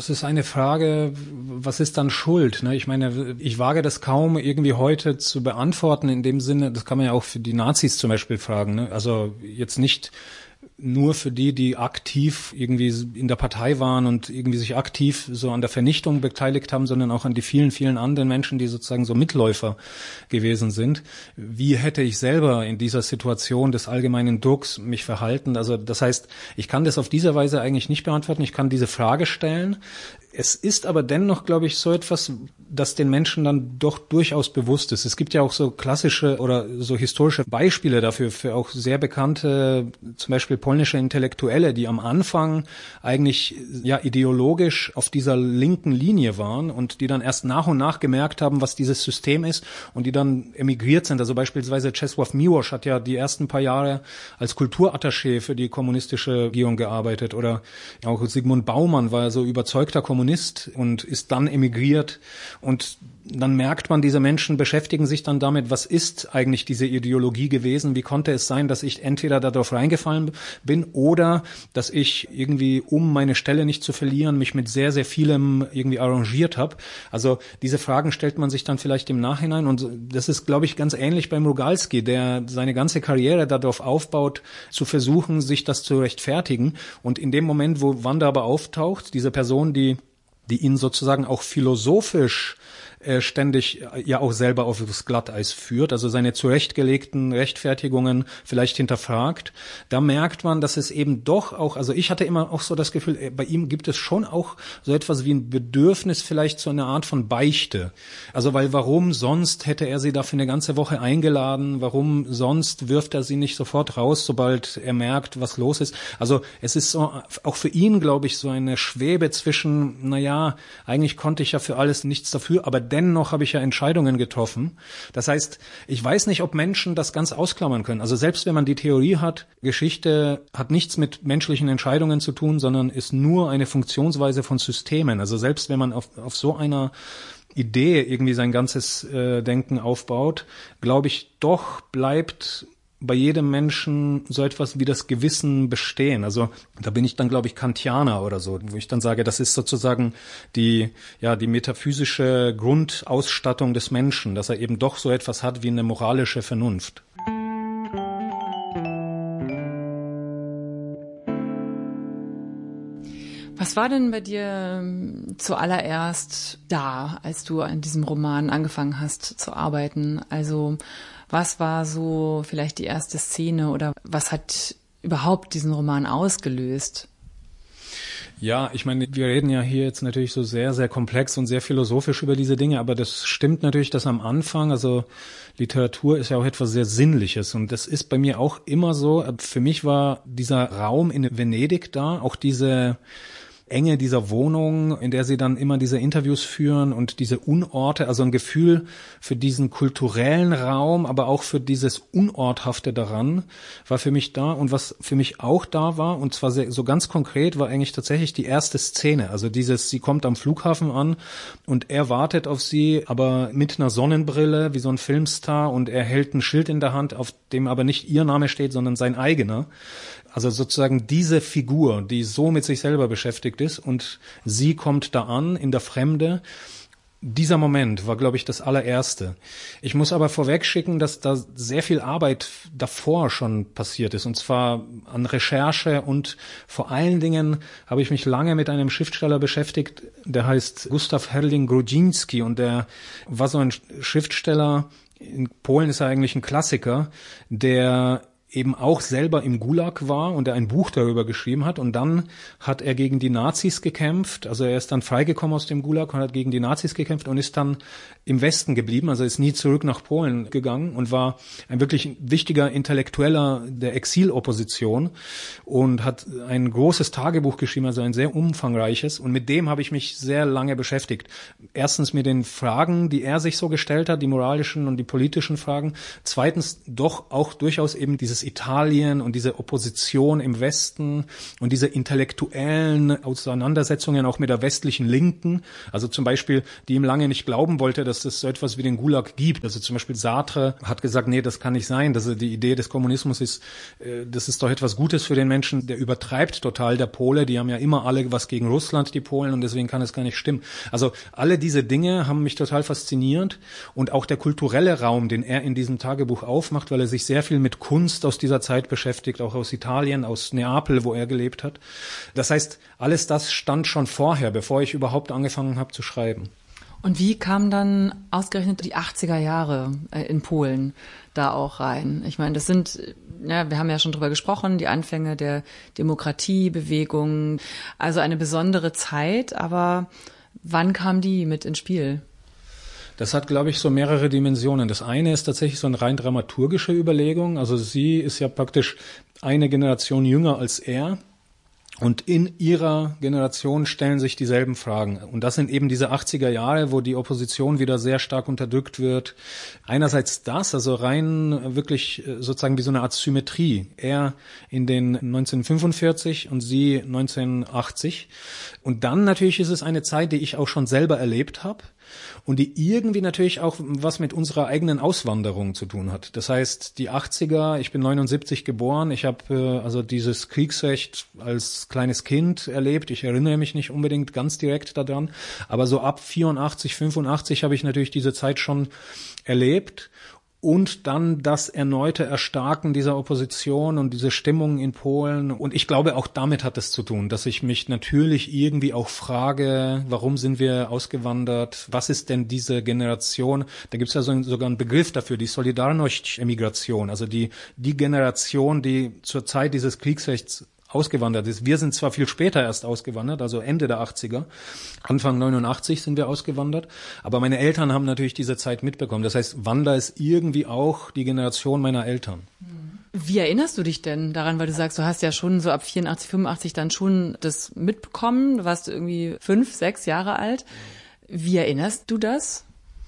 Speaker 4: Frage, was ist dann Schuld? Ne? Ich meine, ich wage das kaum irgendwie heute zu beantworten in dem Sinne, das kann man ja auch für die Nazis zum Beispiel fragen. Ne? Also jetzt nicht nur für die aktiv irgendwie in der Partei waren und irgendwie sich aktiv so an der Vernichtung beteiligt haben, sondern auch an die vielen, vielen anderen Menschen, die sozusagen so Mitläufer gewesen sind. Wie hätte ich selber in dieser Situation des allgemeinen Drucks mich verhalten? Also das heißt, ich kann das auf diese Weise eigentlich nicht beantworten. Ich kann diese Frage stellen. Es ist aber dennoch, glaube ich, so etwas, das den Menschen dann doch durchaus bewusst ist. Es gibt ja auch so klassische oder so historische Beispiele dafür, für auch sehr bekannte, zum Beispiel polnische Intellektuelle, die am Anfang eigentlich ideologisch auf dieser linken Linie waren und die dann erst nach und nach gemerkt haben, was dieses System ist und die dann emigriert sind. Also beispielsweise Czesław Miłosz hat ja die ersten paar Jahre als Kulturattaché für die kommunistische Regierung gearbeitet oder auch Zygmunt Baumann war ja so überzeugter Kommunist und ist dann emigriert und dann merkt man, diese Menschen beschäftigen sich dann damit, was ist eigentlich diese Ideologie gewesen, wie konnte es sein, dass ich entweder darauf reingefallen bin oder dass ich irgendwie, um meine Stelle nicht zu verlieren, mich mit sehr, sehr vielem irgendwie arrangiert habe. Also diese Fragen stellt man sich dann vielleicht im Nachhinein und das ist, glaube ich, ganz ähnlich bei Mrogalski, der seine ganze Karriere darauf aufbaut, zu versuchen, sich das zu rechtfertigen und in dem Moment, wo Wanda aber auftaucht, diese Person, die ihn sozusagen auch philosophisch ständig ja auch selber aufs Glatteis führt, also seine zurechtgelegten Rechtfertigungen vielleicht hinterfragt, da merkt man, dass es eben doch auch, also ich hatte immer auch so das Gefühl, bei ihm gibt es schon auch so etwas wie ein Bedürfnis vielleicht zu einer Art von Beichte. Also weil warum sonst hätte er sie da für eine ganze Woche eingeladen, warum sonst wirft er sie nicht sofort raus, sobald er merkt, was los ist. Also es ist so, auch für ihn, glaube ich, so eine Schwebe zwischen, eigentlich konnte ich ja für alles nichts dafür, aber dennoch habe ich ja Entscheidungen getroffen. Das heißt, ich weiß nicht, ob Menschen das ganz ausklammern können. Also selbst wenn man die Theorie hat, Geschichte hat nichts mit menschlichen Entscheidungen zu tun, sondern ist nur eine Funktionsweise von Systemen. Also selbst wenn man auf so einer Idee irgendwie sein ganzes Denken aufbaut, glaube ich, doch bleibt bei jedem Menschen so etwas wie das Gewissen bestehen. Also da bin ich dann, glaube ich, Kantianer oder so, wo ich dann sage, das ist sozusagen die metaphysische Grundausstattung des Menschen, dass er eben doch so etwas hat wie eine moralische Vernunft.
Speaker 7: Was war denn bei dir zuallererst da, als du an diesem Roman angefangen hast zu arbeiten? Also was war so vielleicht die erste Szene oder was hat überhaupt diesen Roman ausgelöst?
Speaker 4: Ja, ich meine, wir reden ja hier jetzt natürlich so sehr, sehr komplex und sehr philosophisch über diese Dinge, aber das stimmt natürlich, dass am Anfang, also Literatur ist ja auch etwas sehr Sinnliches und das ist bei mir auch immer so. Für mich war dieser Raum in Venedig da, auch diese Enge dieser Wohnung, in der sie dann immer diese Interviews führen und diese Unorte, also ein Gefühl für diesen kulturellen Raum, aber auch für dieses Unorthafte daran, war für mich da. Und was für mich auch da war, und zwar so ganz konkret, war eigentlich tatsächlich die erste Szene. Also sie kommt am Flughafen an und er wartet auf sie, aber mit einer Sonnenbrille, wie so ein Filmstar, und er hält ein Schild in der Hand, auf dem aber nicht ihr Name steht, sondern sein eigener. Also sozusagen diese Figur, die so mit sich selber beschäftigt ist, und sie kommt da an in der Fremde. Dieser Moment war, glaube ich, das allererste. Ich muss aber vorwegschicken, dass da sehr viel Arbeit davor schon passiert ist, und zwar an Recherche, und vor allen Dingen habe ich mich lange mit einem Schriftsteller beschäftigt, der heißt Gustav Herling-Grudziński, und der war so ein Schriftsteller, in Polen ist er eigentlich ein Klassiker, der eben auch selber im Gulag war und er ein Buch darüber geschrieben hat, und dann hat er gegen die Nazis gekämpft, also er ist dann freigekommen aus dem Gulag und hat gegen die Nazis gekämpft und ist dann im Westen geblieben, also ist nie zurück nach Polen gegangen und war ein wirklich wichtiger Intellektueller der Exilopposition und hat ein großes Tagebuch geschrieben, also ein sehr umfangreiches, und mit dem habe ich mich sehr lange beschäftigt. Erstens mit den Fragen, die er sich so gestellt hat, die moralischen und die politischen Fragen. Zweitens doch auch durchaus eben dieses Italien und diese Opposition im Westen und diese intellektuellen Auseinandersetzungen auch mit der westlichen Linken, also zum Beispiel, die ihm lange nicht glauben wollte, dass es so etwas wie den Gulag gibt. Also zum Beispiel Sartre hat gesagt, nee, das kann nicht sein, dass die Idee des Kommunismus ist, das ist doch etwas Gutes für den Menschen, der übertreibt total, der Pole, die haben ja immer alle was gegen Russland, die Polen, und deswegen kann es gar nicht stimmen. Also alle diese Dinge haben mich total fasziniert, und auch der kulturelle Raum, den er in diesem Tagebuch aufmacht, weil er sich sehr viel mit Kunst aus dieser Zeit beschäftigt, auch aus Italien, aus Neapel, wo er gelebt hat. Das heißt, alles das stand schon vorher, bevor ich überhaupt angefangen habe zu schreiben.
Speaker 7: Und wie kamen dann ausgerechnet die 80er Jahre in Polen da auch rein? Ich meine, das sind, ja, wir haben ja schon drüber gesprochen, die Anfänge der Demokratiebewegung, also eine besondere Zeit, aber wann kam die mit ins Spiel?
Speaker 4: Das hat, glaube ich, so mehrere Dimensionen. Das eine ist tatsächlich so eine rein dramaturgische Überlegung. Also sie ist ja praktisch eine Generation jünger als er. Und in ihrer Generation stellen sich dieselben Fragen. Und das sind eben diese 80er Jahre, wo die Opposition wieder sehr stark unterdrückt wird. Einerseits das, also rein wirklich sozusagen wie so eine Art Symmetrie. Er in den 1945 und sie 1980. Und dann natürlich ist es eine Zeit, die ich auch schon selber erlebt habe. Und die irgendwie natürlich auch was mit unserer eigenen Auswanderung zu tun hat. Das heißt, die 80er, ich bin 79 geboren, ich habe also dieses Kriegsrecht als kleines Kind erlebt. Ich erinnere mich nicht unbedingt ganz direkt daran, aber so ab 84, 85 habe ich natürlich diese Zeit schon erlebt. Und dann das erneute Erstarken dieser Opposition und diese Stimmung in Polen. Und ich glaube, auch damit hat es zu tun, dass ich mich natürlich irgendwie auch frage, warum sind wir ausgewandert? Was ist denn diese Generation? Da gibt es ja sogar einen Begriff dafür, die Solidarność-Emigration, also die Generation, die zur Zeit dieses Kriegsrechts ausgewandert ist. Wir sind zwar viel später erst ausgewandert, also Ende der 80er, Anfang 89 sind wir ausgewandert, aber meine Eltern haben natürlich diese Zeit mitbekommen. Das heißt, Wander ist irgendwie auch die Generation meiner Eltern.
Speaker 7: Wie erinnerst du dich denn daran, weil du sagst, du hast ja schon so ab 84, 85 dann schon das mitbekommen, du warst irgendwie 5, 6 Jahre alt. Wie erinnerst du das?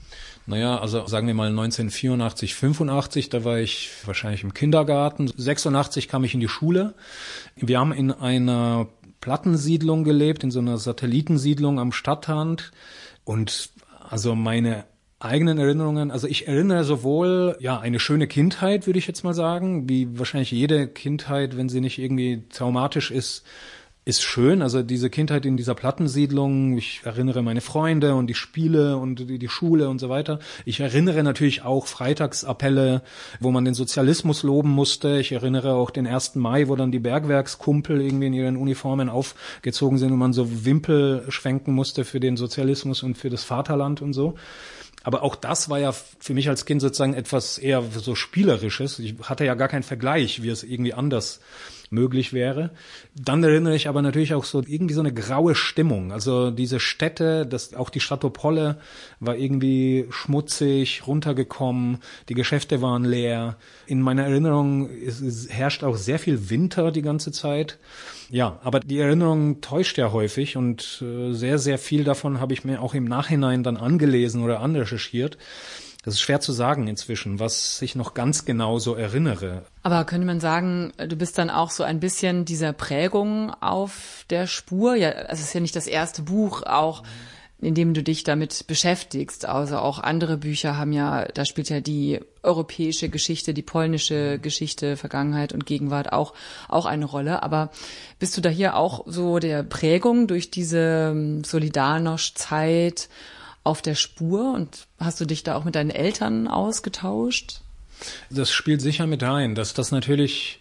Speaker 4: Naja, also sagen wir mal 1984, 85, da war ich wahrscheinlich im Kindergarten. 86 kam ich in die Schule. Wir haben in einer Plattensiedlung gelebt, in so einer Satellitensiedlung am Stadtrand. Und also meine eigenen Erinnerungen, also ich erinnere sowohl, ja, eine schöne Kindheit, würde ich jetzt mal sagen, wie wahrscheinlich jede Kindheit, wenn sie nicht irgendwie traumatisch ist schön. Also diese Kindheit in dieser Plattensiedlung, ich erinnere meine Freunde und die Spiele und die Schule und so weiter. Ich erinnere natürlich auch Freitagsappelle, wo man den Sozialismus loben musste. Ich erinnere auch den 1. Mai, wo dann die Bergwerkskumpel irgendwie in ihren Uniformen aufgezogen sind und man so Wimpel schwenken musste für den Sozialismus und für das Vaterland und so. Aber auch das war ja für mich als Kind sozusagen etwas eher so Spielerisches. Ich hatte ja gar keinen Vergleich, wie es irgendwie anders möglich wäre. Dann erinnere ich aber natürlich auch so irgendwie so eine graue Stimmung. Also diese Städte, auch die Stadt Opole war irgendwie schmutzig, runtergekommen, die Geschäfte waren leer. In meiner Erinnerung es herrscht auch sehr viel Winter die ganze Zeit. Ja, aber die Erinnerung täuscht ja häufig und sehr, sehr viel davon habe ich mir auch im Nachhinein dann angelesen oder anrecherchiert. Das ist schwer zu sagen inzwischen, was ich noch ganz genau so erinnere.
Speaker 7: Aber könnte man sagen, du bist dann auch so ein bisschen dieser Prägung auf der Spur? Ja, es ist ja nicht das erste Buch, auch in dem du dich damit beschäftigst. Also auch andere Bücher haben ja, da spielt ja die europäische Geschichte, die polnische Geschichte, Vergangenheit und Gegenwart auch eine Rolle. Aber bist du da hier auch so der Prägung durch diese Solidarność-Zeit auf der Spur und hast du dich da auch mit deinen Eltern ausgetauscht?
Speaker 4: Das spielt sicher mit rein, dass das natürlich,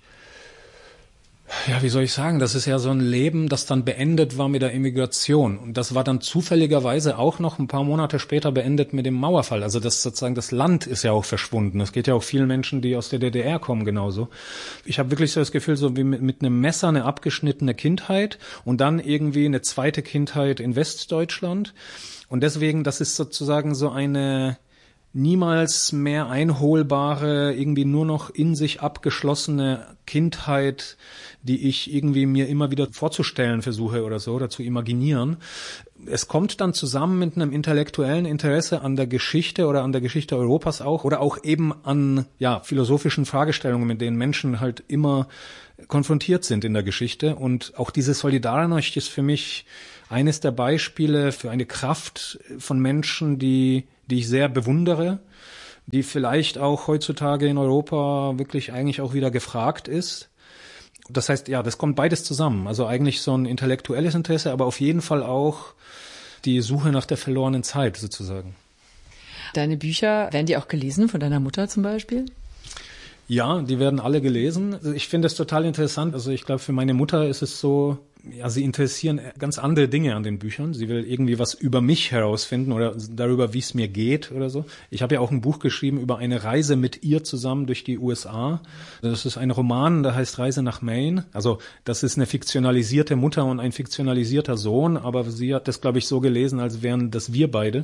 Speaker 4: ja, wie soll ich sagen, das ist ja so ein Leben, das dann beendet war mit der Emigration. Und das war dann zufälligerweise auch noch ein paar Monate später beendet mit dem Mauerfall. Also das sozusagen, das Land ist ja auch verschwunden. Das geht ja auch vielen Menschen, die aus der DDR kommen, genauso. Ich habe wirklich so das Gefühl, so wie mit einem Messer eine abgeschnittene Kindheit und dann irgendwie eine zweite Kindheit in Westdeutschland. Und deswegen, das ist sozusagen so eine niemals mehr einholbare, irgendwie nur noch in sich abgeschlossene Kindheit, die ich irgendwie mir immer wieder vorzustellen versuche oder so, oder zu imaginieren. Es kommt dann zusammen mit einem intellektuellen Interesse an der Geschichte oder an der Geschichte Europas auch, oder auch eben an, ja, philosophischen Fragestellungen, mit denen Menschen halt immer konfrontiert sind in der Geschichte. Und auch diese Solidarność ist für mich eines der Beispiele für eine Kraft von Menschen, die ich sehr bewundere, die vielleicht auch heutzutage in Europa wirklich eigentlich auch wieder gefragt ist. Das heißt, ja, das kommt beides zusammen. Also eigentlich so ein intellektuelles Interesse, aber auf jeden Fall auch die Suche nach der verlorenen Zeit sozusagen.
Speaker 7: Deine Bücher, werden die auch gelesen von deiner Mutter zum Beispiel?
Speaker 4: Ja, die werden alle gelesen. Also ich finde es total interessant. Also ich glaube, für meine Mutter ist es so, ja, sie interessieren ganz andere Dinge an den Büchern. Sie will irgendwie was über mich herausfinden oder darüber, wie es mir geht oder so. Ich habe ja auch ein Buch geschrieben über eine Reise mit ihr zusammen durch die USA. Das ist ein Roman, der heißt Reise nach Maine. Also das ist eine fiktionalisierte Mutter und ein fiktionalisierter Sohn, aber sie hat das, glaube ich, so gelesen, als wären das wir beide.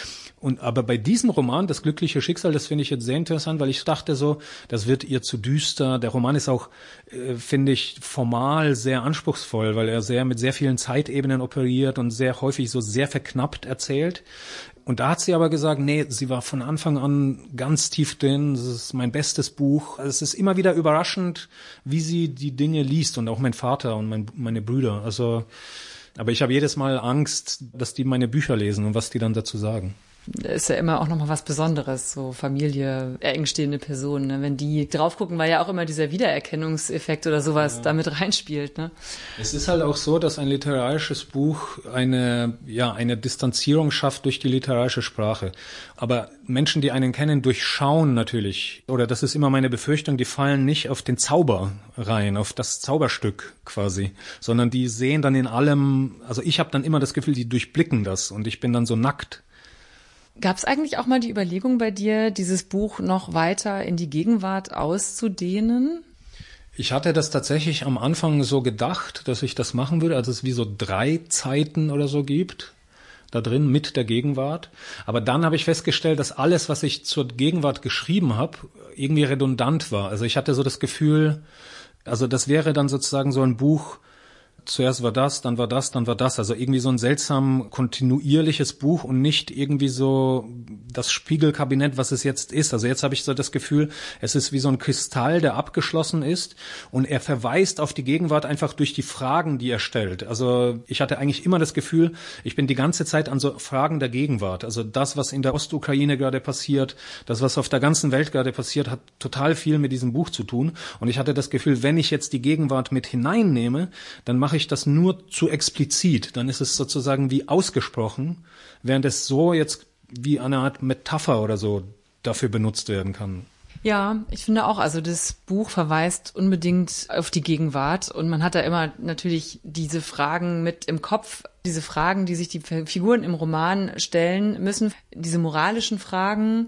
Speaker 4: Aber bei diesem Roman, Das glückliche Schicksal, das finde ich jetzt sehr interessant, weil ich dachte so, das wird ihr zu düster. Der Roman ist auch, finde ich, formal sehr anspruchsvoll, weil er mit sehr vielen Zeitebenen operiert und sehr häufig so sehr verknappt erzählt. Und da hat sie aber gesagt, nee, sie war von Anfang an ganz tief drin. Das ist mein bestes Buch. Also es ist immer wieder überraschend, wie sie die Dinge liest und auch mein Vater und meine Brüder. Also, aber ich habe jedes Mal Angst, dass die meine Bücher lesen und was die dann dazu sagen.
Speaker 7: Ist ja immer auch nochmal was Besonderes, so Familie, engstehende Personen, ne? Wenn die drauf gucken, weil ja auch immer dieser Wiedererkennungseffekt oder sowas damit reinspielt, ne?
Speaker 4: Es ist halt auch so, dass ein literarisches Buch eine Distanzierung schafft durch die literarische Sprache. Aber Menschen, die einen kennen, durchschauen natürlich, oder das ist immer meine Befürchtung, die fallen nicht auf den Zauber rein, auf das Zauberstück quasi, sondern die sehen dann in allem, also ich habe dann immer das Gefühl, die durchblicken das und ich bin dann so nackt.
Speaker 7: Gab es eigentlich auch mal die Überlegung bei dir, dieses Buch noch weiter in die Gegenwart auszudehnen?
Speaker 4: Ich hatte das tatsächlich am Anfang so gedacht, dass ich das machen würde, also es wie so 3 Zeiten oder so gibt, da drin mit der Gegenwart. Aber dann habe ich festgestellt, dass alles, was ich zur Gegenwart geschrieben habe, irgendwie redundant war. Also ich hatte so das Gefühl, also das wäre dann sozusagen so ein Buch, zuerst war das, dann war das, dann war das. Also irgendwie so ein seltsam kontinuierliches Buch und nicht irgendwie so das Spiegelkabinett, was es jetzt ist. Also jetzt habe ich so das Gefühl, es ist wie so ein Kristall, der abgeschlossen ist und er verweist auf die Gegenwart einfach durch die Fragen, die er stellt. Also ich hatte eigentlich immer das Gefühl, ich bin die ganze Zeit an so Fragen der Gegenwart. Also das, was in der Ostukraine gerade passiert, das, was auf der ganzen Welt gerade passiert, hat total viel mit diesem Buch zu tun. Und ich hatte das Gefühl, wenn ich jetzt die Gegenwart mit hineinnehme, dann mache ich das nur zu explizit, dann ist es sozusagen wie ausgesprochen, während es so jetzt wie eine Art Metapher oder so dafür benutzt werden kann.
Speaker 7: Ja, ich finde auch, also das Buch verweist unbedingt auf die Gegenwart und man hat da immer natürlich diese Fragen mit im Kopf, diese Fragen, die sich die Figuren im Roman stellen müssen, diese moralischen Fragen,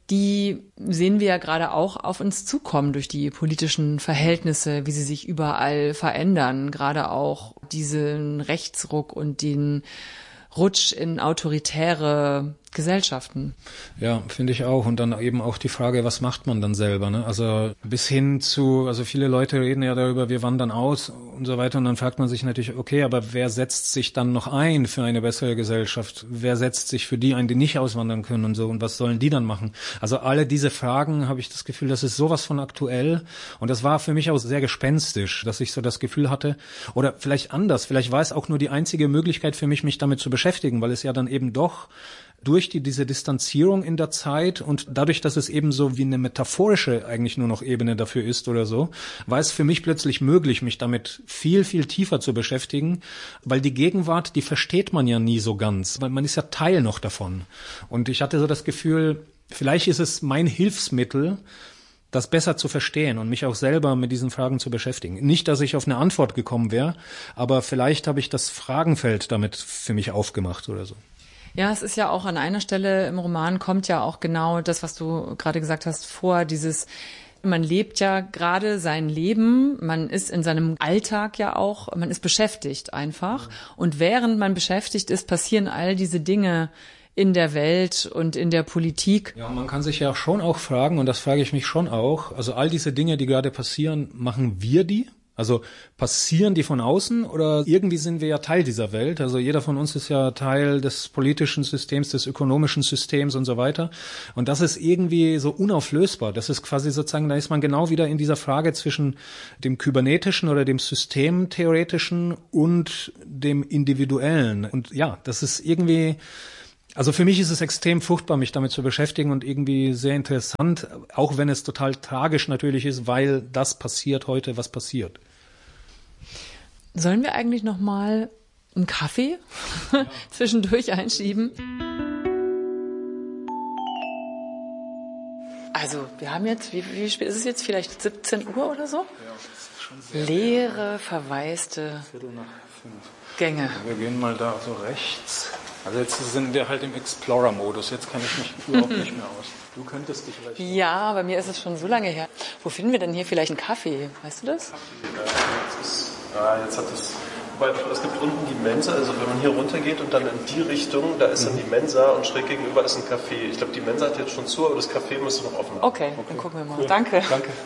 Speaker 7: die sehen wir ja gerade auch auf uns zukommen durch die politischen Verhältnisse, wie sie sich überall verändern, gerade auch diesen Rechtsruck und den Rutsch in autoritäre Gesellschaften.
Speaker 4: Ja, finde ich auch. Und dann eben auch die Frage, was macht man dann selber? Ne? Also bis hin zu, also viele Leute reden ja darüber, wir wandern aus und so weiter. Und dann fragt man sich natürlich, okay, aber wer setzt sich dann noch ein für eine bessere Gesellschaft? Wer setzt sich für die ein, die nicht auswandern können und so? Und was sollen die dann machen? Also alle diese Fragen, habe ich das Gefühl, das ist sowas von aktuell. Und das war für mich auch sehr gespenstisch, dass ich so das Gefühl hatte, oder vielleicht anders, vielleicht war es auch nur die einzige Möglichkeit für mich, mich damit zu beschäftigen, weil es ja dann eben doch durch diese Distanzierung in der Zeit und dadurch, dass es eben so wie eine metaphorische eigentlich nur noch Ebene dafür ist oder so, war es für mich plötzlich möglich, mich damit viel, viel tiefer zu beschäftigen, weil die Gegenwart, die versteht man ja nie so ganz, weil man ist ja Teil noch davon. Und ich hatte so das Gefühl, vielleicht ist es mein Hilfsmittel, das besser zu verstehen und mich auch selber mit diesen Fragen zu beschäftigen. Nicht, dass ich auf eine Antwort gekommen wäre, aber vielleicht habe ich das Fragenfeld damit für mich aufgemacht oder so.
Speaker 7: Ja, es ist ja auch an einer Stelle im Roman kommt ja auch genau das, was du gerade gesagt hast, vor, man lebt ja gerade sein Leben, man ist in seinem Alltag ja auch, man ist beschäftigt einfach. Und während man beschäftigt ist, passieren all diese Dinge in der Welt und in der Politik.
Speaker 4: Ja, man kann sich ja schon auch fragen, und das frage ich mich schon auch, also all diese Dinge, die gerade passieren, machen wir die? Also passieren die von außen oder irgendwie sind wir ja Teil dieser Welt? Also jeder von uns ist ja Teil des politischen Systems, des ökonomischen Systems und so weiter. Und das ist irgendwie so unauflösbar. Das ist quasi sozusagen, da ist man genau wieder in dieser Frage zwischen dem kybernetischen oder dem systemtheoretischen und dem individuellen. Und ja, das ist irgendwie... Also für mich ist es extrem fruchtbar, mich damit zu beschäftigen und irgendwie sehr interessant, auch wenn es total tragisch natürlich ist, weil das passiert heute, was passiert.
Speaker 7: Sollen wir eigentlich noch mal einen Kaffee zwischendurch einschieben? Also wir haben jetzt, wie spät ist es jetzt? Vielleicht 17 Uhr oder so? Ja, das ist schon sehr leere, verwaiste 4:45 Gänge.
Speaker 4: Wir gehen mal da so rechts. Also jetzt sind wir halt im Explorer-Modus. Jetzt kann ich mich überhaupt nicht mehr aus. Du könntest dich vielleicht...
Speaker 7: Ja, bei mir ist es schon so lange her. Wo finden wir denn hier vielleicht einen Kaffee? Weißt du das?
Speaker 8: Jetzt hat es... Wobei, es gibt unten die Mensa, also wenn man hier runter geht und dann in die Richtung, da ist dann die Mensa und schräg gegenüber ist ein Café. Ich glaube, die Mensa hat jetzt schon zu, aber das Café müsste noch offen haben.
Speaker 7: Okay, dann gucken wir mal. Cool. Danke.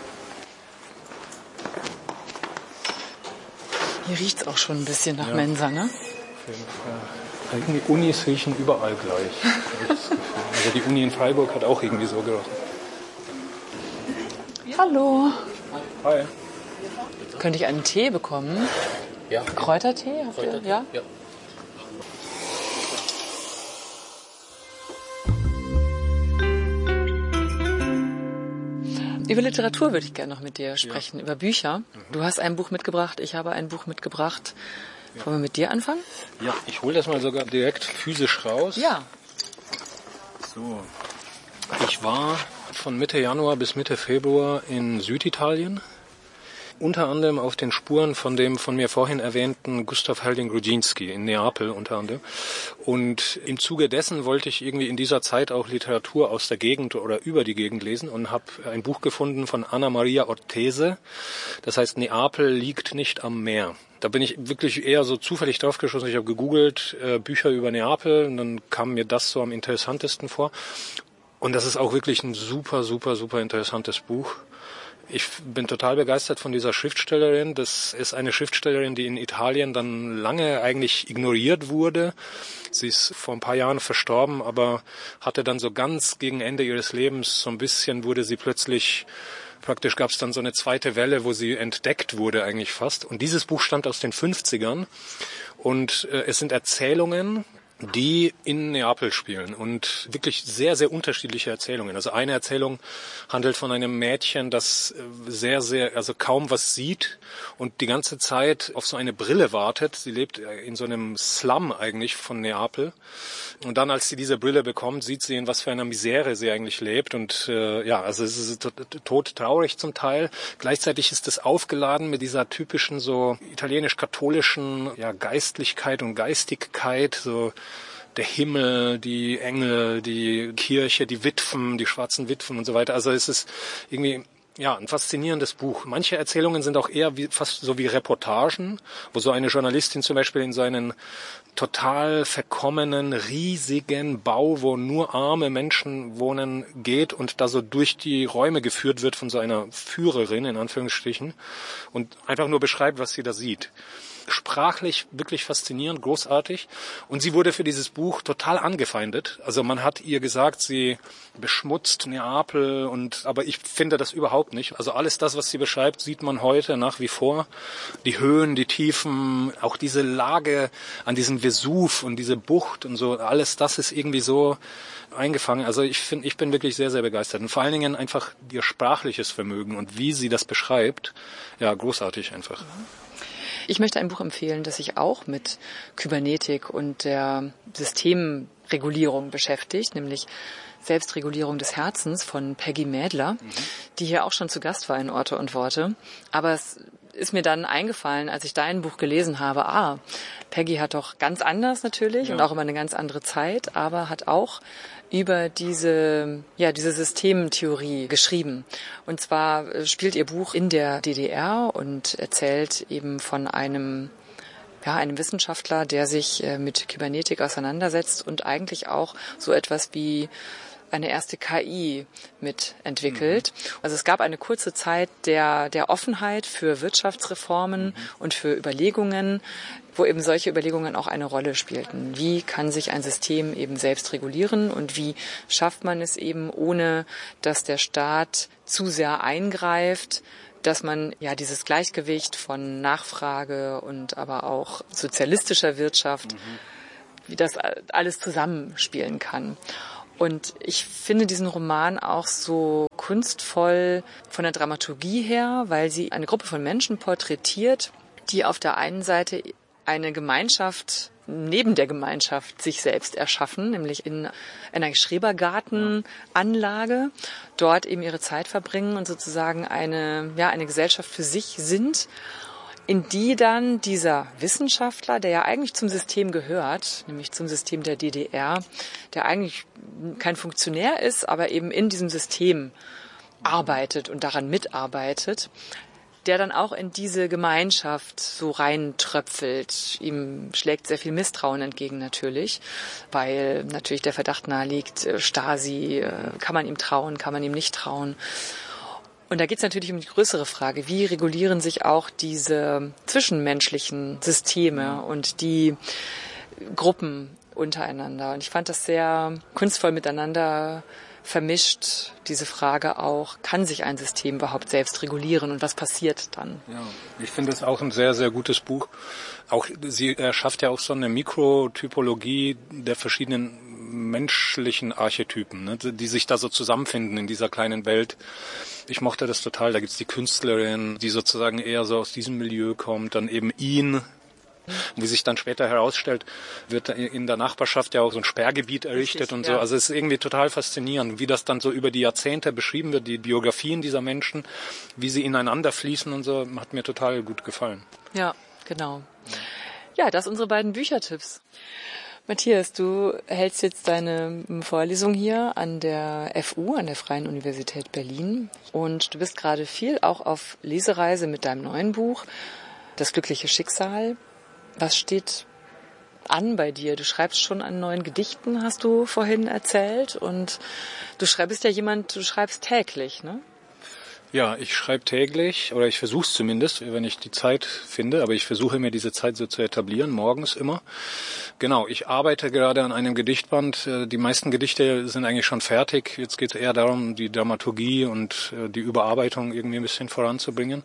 Speaker 7: Hier riecht es auch schon ein bisschen nach Mensa, ne?
Speaker 4: Auf jeden Fall. Die Unis riechen überall gleich. Also die Uni in Freiburg hat auch irgendwie so gerochen.
Speaker 7: Hallo.
Speaker 4: Hi.
Speaker 7: Könnte ich einen Tee bekommen?
Speaker 8: Ja.
Speaker 7: Kräutertee? Habt ihr? Ja?
Speaker 8: Ja.
Speaker 7: Über Literatur würde ich gerne noch mit dir sprechen, über Bücher. Du hast ein Buch mitgebracht, ich habe ein Buch mitgebracht. Wollen wir mit dir anfangen?
Speaker 4: Ja, ich hole das mal sogar direkt physisch raus.
Speaker 7: Ja.
Speaker 4: So. Ich war von Mitte Januar bis Mitte Februar in Süditalien. Unter anderem auf den Spuren von dem von mir vorhin erwähnten Gustav Halding-Grudzinski in Neapel unter anderem. Und im Zuge dessen wollte ich irgendwie in dieser Zeit auch Literatur aus der Gegend oder über die Gegend lesen und habe ein Buch gefunden von Anna Maria Ortese. Das heißt, Neapel liegt nicht am Meer. Da bin ich wirklich eher so zufällig drauf geschossen. Ich habe gegoogelt, Bücher über Neapel, und dann kam mir das so am interessantesten vor. Und das ist auch wirklich ein super, super, super interessantes Buch. Ich bin total begeistert von dieser Schriftstellerin. Das ist eine Schriftstellerin, die in Italien dann lange eigentlich ignoriert wurde. Sie ist vor ein paar Jahren verstorben, aber hatte dann so ganz gegen Ende ihres Lebens so ein bisschen, wurde sie plötzlich, praktisch gab es dann so eine zweite Welle, wo sie entdeckt wurde eigentlich fast. Und dieses Buch stammt aus den 50ern und es sind Erzählungen, die in Neapel spielen und wirklich sehr, sehr unterschiedliche Erzählungen. Also eine Erzählung handelt von einem Mädchen, das sehr, sehr, also kaum was sieht und die ganze Zeit auf so eine Brille wartet. Sie lebt in so einem Slum eigentlich von Neapel. Und dann, als sie diese Brille bekommt, sieht sie, in was für einer Misere sie eigentlich lebt. Und also es ist todtraurig zum Teil. Gleichzeitig ist es aufgeladen mit dieser typischen so italienisch-katholischen Geistlichkeit und Geistigkeit, so der Himmel, die Engel, die Kirche, die Witwen, die schwarzen Witwen und so weiter. Also es ist irgendwie ein faszinierendes Buch. Manche Erzählungen sind auch eher fast so wie Reportagen, wo so eine Journalistin zum Beispiel in so einen total verkommenen, riesigen Bau, wo nur arme Menschen wohnen, geht und da so durch die Räume geführt wird von so einer Führerin, in Anführungsstrichen, und einfach nur beschreibt, was sie da sieht. Sprachlich wirklich faszinierend, großartig. Und sie wurde für dieses Buch total angefeindet. Also man hat ihr gesagt, sie beschmutzt Neapel aber ich finde das überhaupt nicht. Also alles das, was sie beschreibt, sieht man heute nach wie vor. Die Höhen, die Tiefen, auch diese Lage an diesem Vesuv und diese Bucht und so, alles das ist irgendwie so eingefangen. Also ich bin wirklich sehr, sehr begeistert. Und vor allen Dingen einfach ihr sprachliches Vermögen und wie sie das beschreibt, ja, großartig einfach.
Speaker 7: Ich möchte ein Buch empfehlen, das sich auch mit Kybernetik und der Systemregulierung beschäftigt, nämlich Selbstregulierung des Herzens von Peggy Mädler, die hier auch schon zu Gast war in Orte und Worte. Aber es ist mir dann eingefallen, als ich dein Buch gelesen habe, Peggy hat doch ganz anders natürlich und auch über eine ganz andere Zeit, aber hat auch über diese Systemtheorie geschrieben. Und zwar spielt ihr Buch in der DDR und erzählt eben von einem Wissenschaftler, der sich mit Kybernetik auseinandersetzt und eigentlich auch so etwas wie eine erste KI mitentwickelt. Also es gab eine kurze Zeit der Offenheit für Wirtschaftsreformen und für Überlegungen, wo eben solche Überlegungen auch eine Rolle spielten. Wie kann sich ein System eben selbst regulieren und wie schafft man es eben, ohne dass der Staat zu sehr eingreift, dass man dieses Gleichgewicht von Nachfrage und aber auch sozialistischer Wirtschaft, wie das alles zusammenspielen kann. Und ich finde diesen Roman auch so kunstvoll von der Dramaturgie her, weil sie eine Gruppe von Menschen porträtiert, die auf der einen Seite eine Gemeinschaft neben der Gemeinschaft sich selbst erschaffen, nämlich in einer Schrebergartenanlage, dort eben ihre Zeit verbringen und sozusagen eine Gesellschaft für sich sind, in die dann dieser Wissenschaftler, der ja eigentlich zum System gehört, nämlich zum System der DDR, der eigentlich kein Funktionär ist, aber eben in diesem System arbeitet und daran mitarbeitet, der dann auch in diese Gemeinschaft so reintröpfelt. Ihm schlägt sehr viel Misstrauen entgegen natürlich, weil natürlich der Verdacht naheliegt, Stasi, kann man ihm trauen, kann man ihm nicht trauen. Und da geht es natürlich um die größere Frage, wie regulieren sich auch diese zwischenmenschlichen Systeme und die Gruppen untereinander. Und ich fand das sehr kunstvoll miteinander vermischt, diese Frage auch, kann sich ein System überhaupt selbst regulieren und was passiert dann?
Speaker 4: Ja, ich finde es auch ein sehr, sehr gutes Buch. Auch sie erschafft ja auch so eine Mikrotypologie der verschiedenen menschlichen Archetypen, ne, die sich da so zusammenfinden in dieser kleinen Welt. Ich mochte das total. Da gibt's die Künstlerin, die sozusagen eher so aus diesem Milieu kommt, dann eben ihn. Wie sich dann später herausstellt, wird in der Nachbarschaft ja auch so ein Sperrgebiet errichtet und so. Also es ist irgendwie total faszinierend, wie das dann so über die Jahrzehnte beschrieben wird, die Biografien dieser Menschen, wie sie ineinander fließen und so, hat mir total gut gefallen.
Speaker 7: Ja, genau. Ja, das unsere beiden Büchertipps. Matthias, du hältst jetzt deine Vorlesung hier an der FU, an der Freien Universität Berlin. Und du bist gerade viel auch auf Lesereise mit deinem neuen Buch, Das glückliche Schicksal. Was steht an bei dir? Du schreibst schon an neuen Gedichten, hast du vorhin erzählt. Und du schreibst täglich, ne?
Speaker 4: Ja, ich schreibe täglich, oder ich versuche es zumindest, wenn ich die Zeit finde, aber ich versuche mir diese Zeit so zu etablieren, morgens immer. Genau, ich arbeite gerade an einem Gedichtband. Die meisten Gedichte sind eigentlich schon fertig. Jetzt geht es eher darum, die Dramaturgie und die Überarbeitung irgendwie ein bisschen voranzubringen.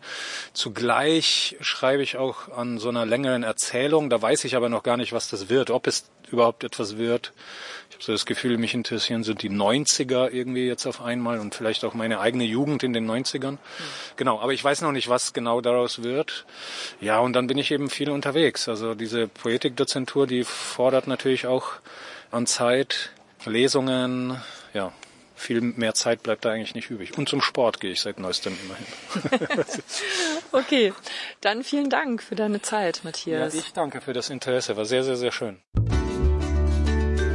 Speaker 4: Zugleich schreibe ich auch an so einer längeren Erzählung. Da weiß ich aber noch gar nicht, was das wird, ob es überhaupt etwas wird. Ich habe so das Gefühl, mich interessieren so die 90er irgendwie jetzt auf einmal und vielleicht auch meine eigene Jugend in den 90ern. Genau, aber ich weiß noch nicht, was genau daraus wird. Ja, und dann bin ich eben viel unterwegs. Also diese Poetikdozentur, die fordert natürlich auch an Zeit, Lesungen, ja, viel mehr Zeit bleibt da eigentlich nicht übrig. Und zum Sport gehe ich seit neuestem immerhin.
Speaker 7: Okay, dann vielen Dank für deine Zeit, Matthias.
Speaker 4: Ja, ich danke für das Interesse, war sehr, sehr, sehr schön.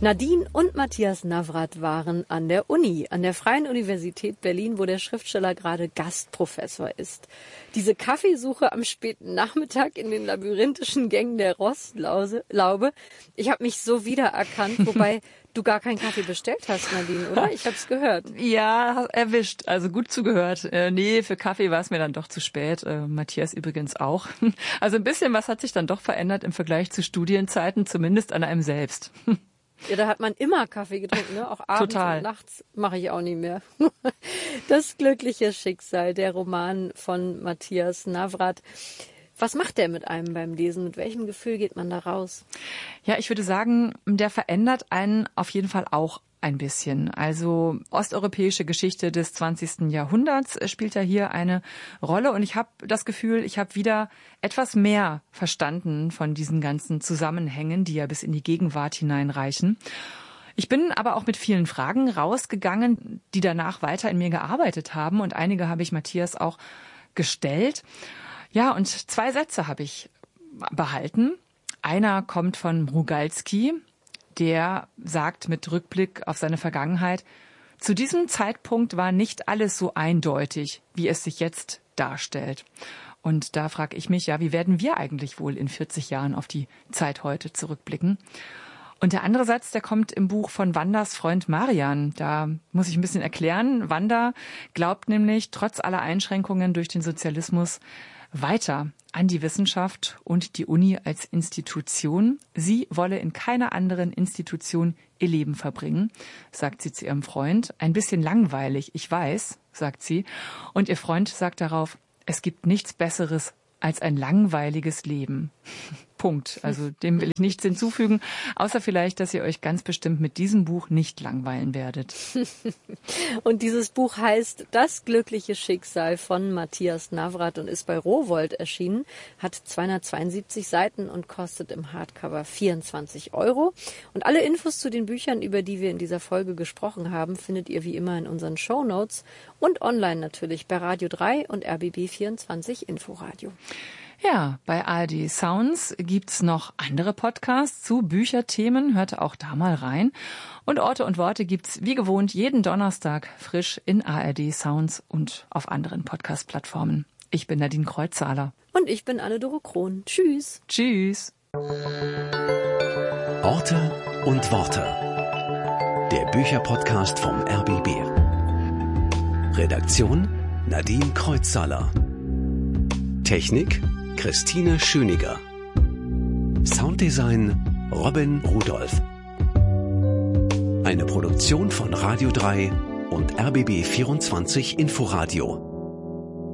Speaker 5: Nadine und Matthias Navrat waren an der Uni, an der Freien Universität Berlin, wo der Schriftsteller gerade Gastprofessor ist. Diese Kaffeesuche am späten Nachmittag in den labyrinthischen Gängen der Rostlaube, ich habe mich so wiedererkannt, wobei du gar keinen Kaffee bestellt hast, Nadine, oder? Ich habe es gehört.
Speaker 6: Ja, erwischt, also gut zugehört. Nee, für Kaffee war es mir dann doch zu spät. Matthias übrigens auch. Also ein bisschen was hat sich dann doch verändert im Vergleich zu Studienzeiten, zumindest an einem selbst.
Speaker 5: Ja, da hat man immer Kaffee getrunken, ne? Auch abends
Speaker 6: Total.
Speaker 5: Und nachts mache ich auch nie mehr. Das glückliche Schicksal, der Roman von Matthias Navrat. Was macht der mit einem beim Lesen? Mit welchem Gefühl geht man da raus?
Speaker 6: Ja, ich würde sagen, der verändert einen auf jeden Fall auch ein bisschen. Also osteuropäische Geschichte des 20. Jahrhunderts spielt ja hier eine Rolle. Und ich habe das Gefühl, ich habe wieder etwas mehr verstanden von diesen ganzen Zusammenhängen, die ja bis in die Gegenwart hineinreichen. Ich bin aber auch mit vielen Fragen rausgegangen, die danach weiter in mir gearbeitet haben. Und einige habe ich Matthias auch gestellt. Ja, und 2 Sätze habe ich behalten. Einer kommt von Mrugalski. Der sagt mit Rückblick auf seine Vergangenheit, zu diesem Zeitpunkt war nicht alles so eindeutig, wie es sich jetzt darstellt. Und da frage ich mich, ja, wie werden wir eigentlich wohl in 40 Jahren auf die Zeit heute zurückblicken? Und der andere Satz, der kommt im Buch von Wandas Freund Marian. Da muss ich ein bisschen erklären. Wanda glaubt nämlich, trotz aller Einschränkungen durch den Sozialismus, weiter an die Wissenschaft und die Uni als Institution. Sie wolle in keiner anderen Institution ihr Leben verbringen, sagt sie zu ihrem Freund. Ein bisschen langweilig, ich weiß, sagt sie. Und ihr Freund sagt darauf, es gibt nichts Besseres als ein langweiliges Leben. Punkt. Also dem will ich nichts hinzufügen, außer vielleicht, dass ihr euch ganz bestimmt mit diesem Buch nicht langweilen werdet.
Speaker 5: Und dieses Buch heißt Das glückliche Schicksal von Matthias Navrat und ist bei Rowohlt erschienen, hat 272 Seiten und kostet im Hardcover 24 €. Und alle Infos zu den Büchern, über die wir in dieser Folge gesprochen haben, findet ihr wie immer in unseren Shownotes und online natürlich bei Radio 3 und RBB24 Inforadio.
Speaker 6: Ja, bei ARD Sounds gibt's noch andere Podcasts zu Bücherthemen. Hört auch da mal rein. Und Orte und Worte gibt's wie gewohnt jeden Donnerstag frisch in ARD Sounds und auf anderen Podcast-Plattformen. Ich bin Nadine Kreuzzahler.
Speaker 5: Und ich bin Anne-Dore Krohn. Tschüss.
Speaker 6: Tschüss.
Speaker 3: Orte und Worte. Der Bücherpodcast vom RBB. Redaktion Nadine Kreuzzahler. Technik Christine Schöniger. Sounddesign Robin Rudolph. Eine Produktion von Radio 3 und RBB 24 Inforadio.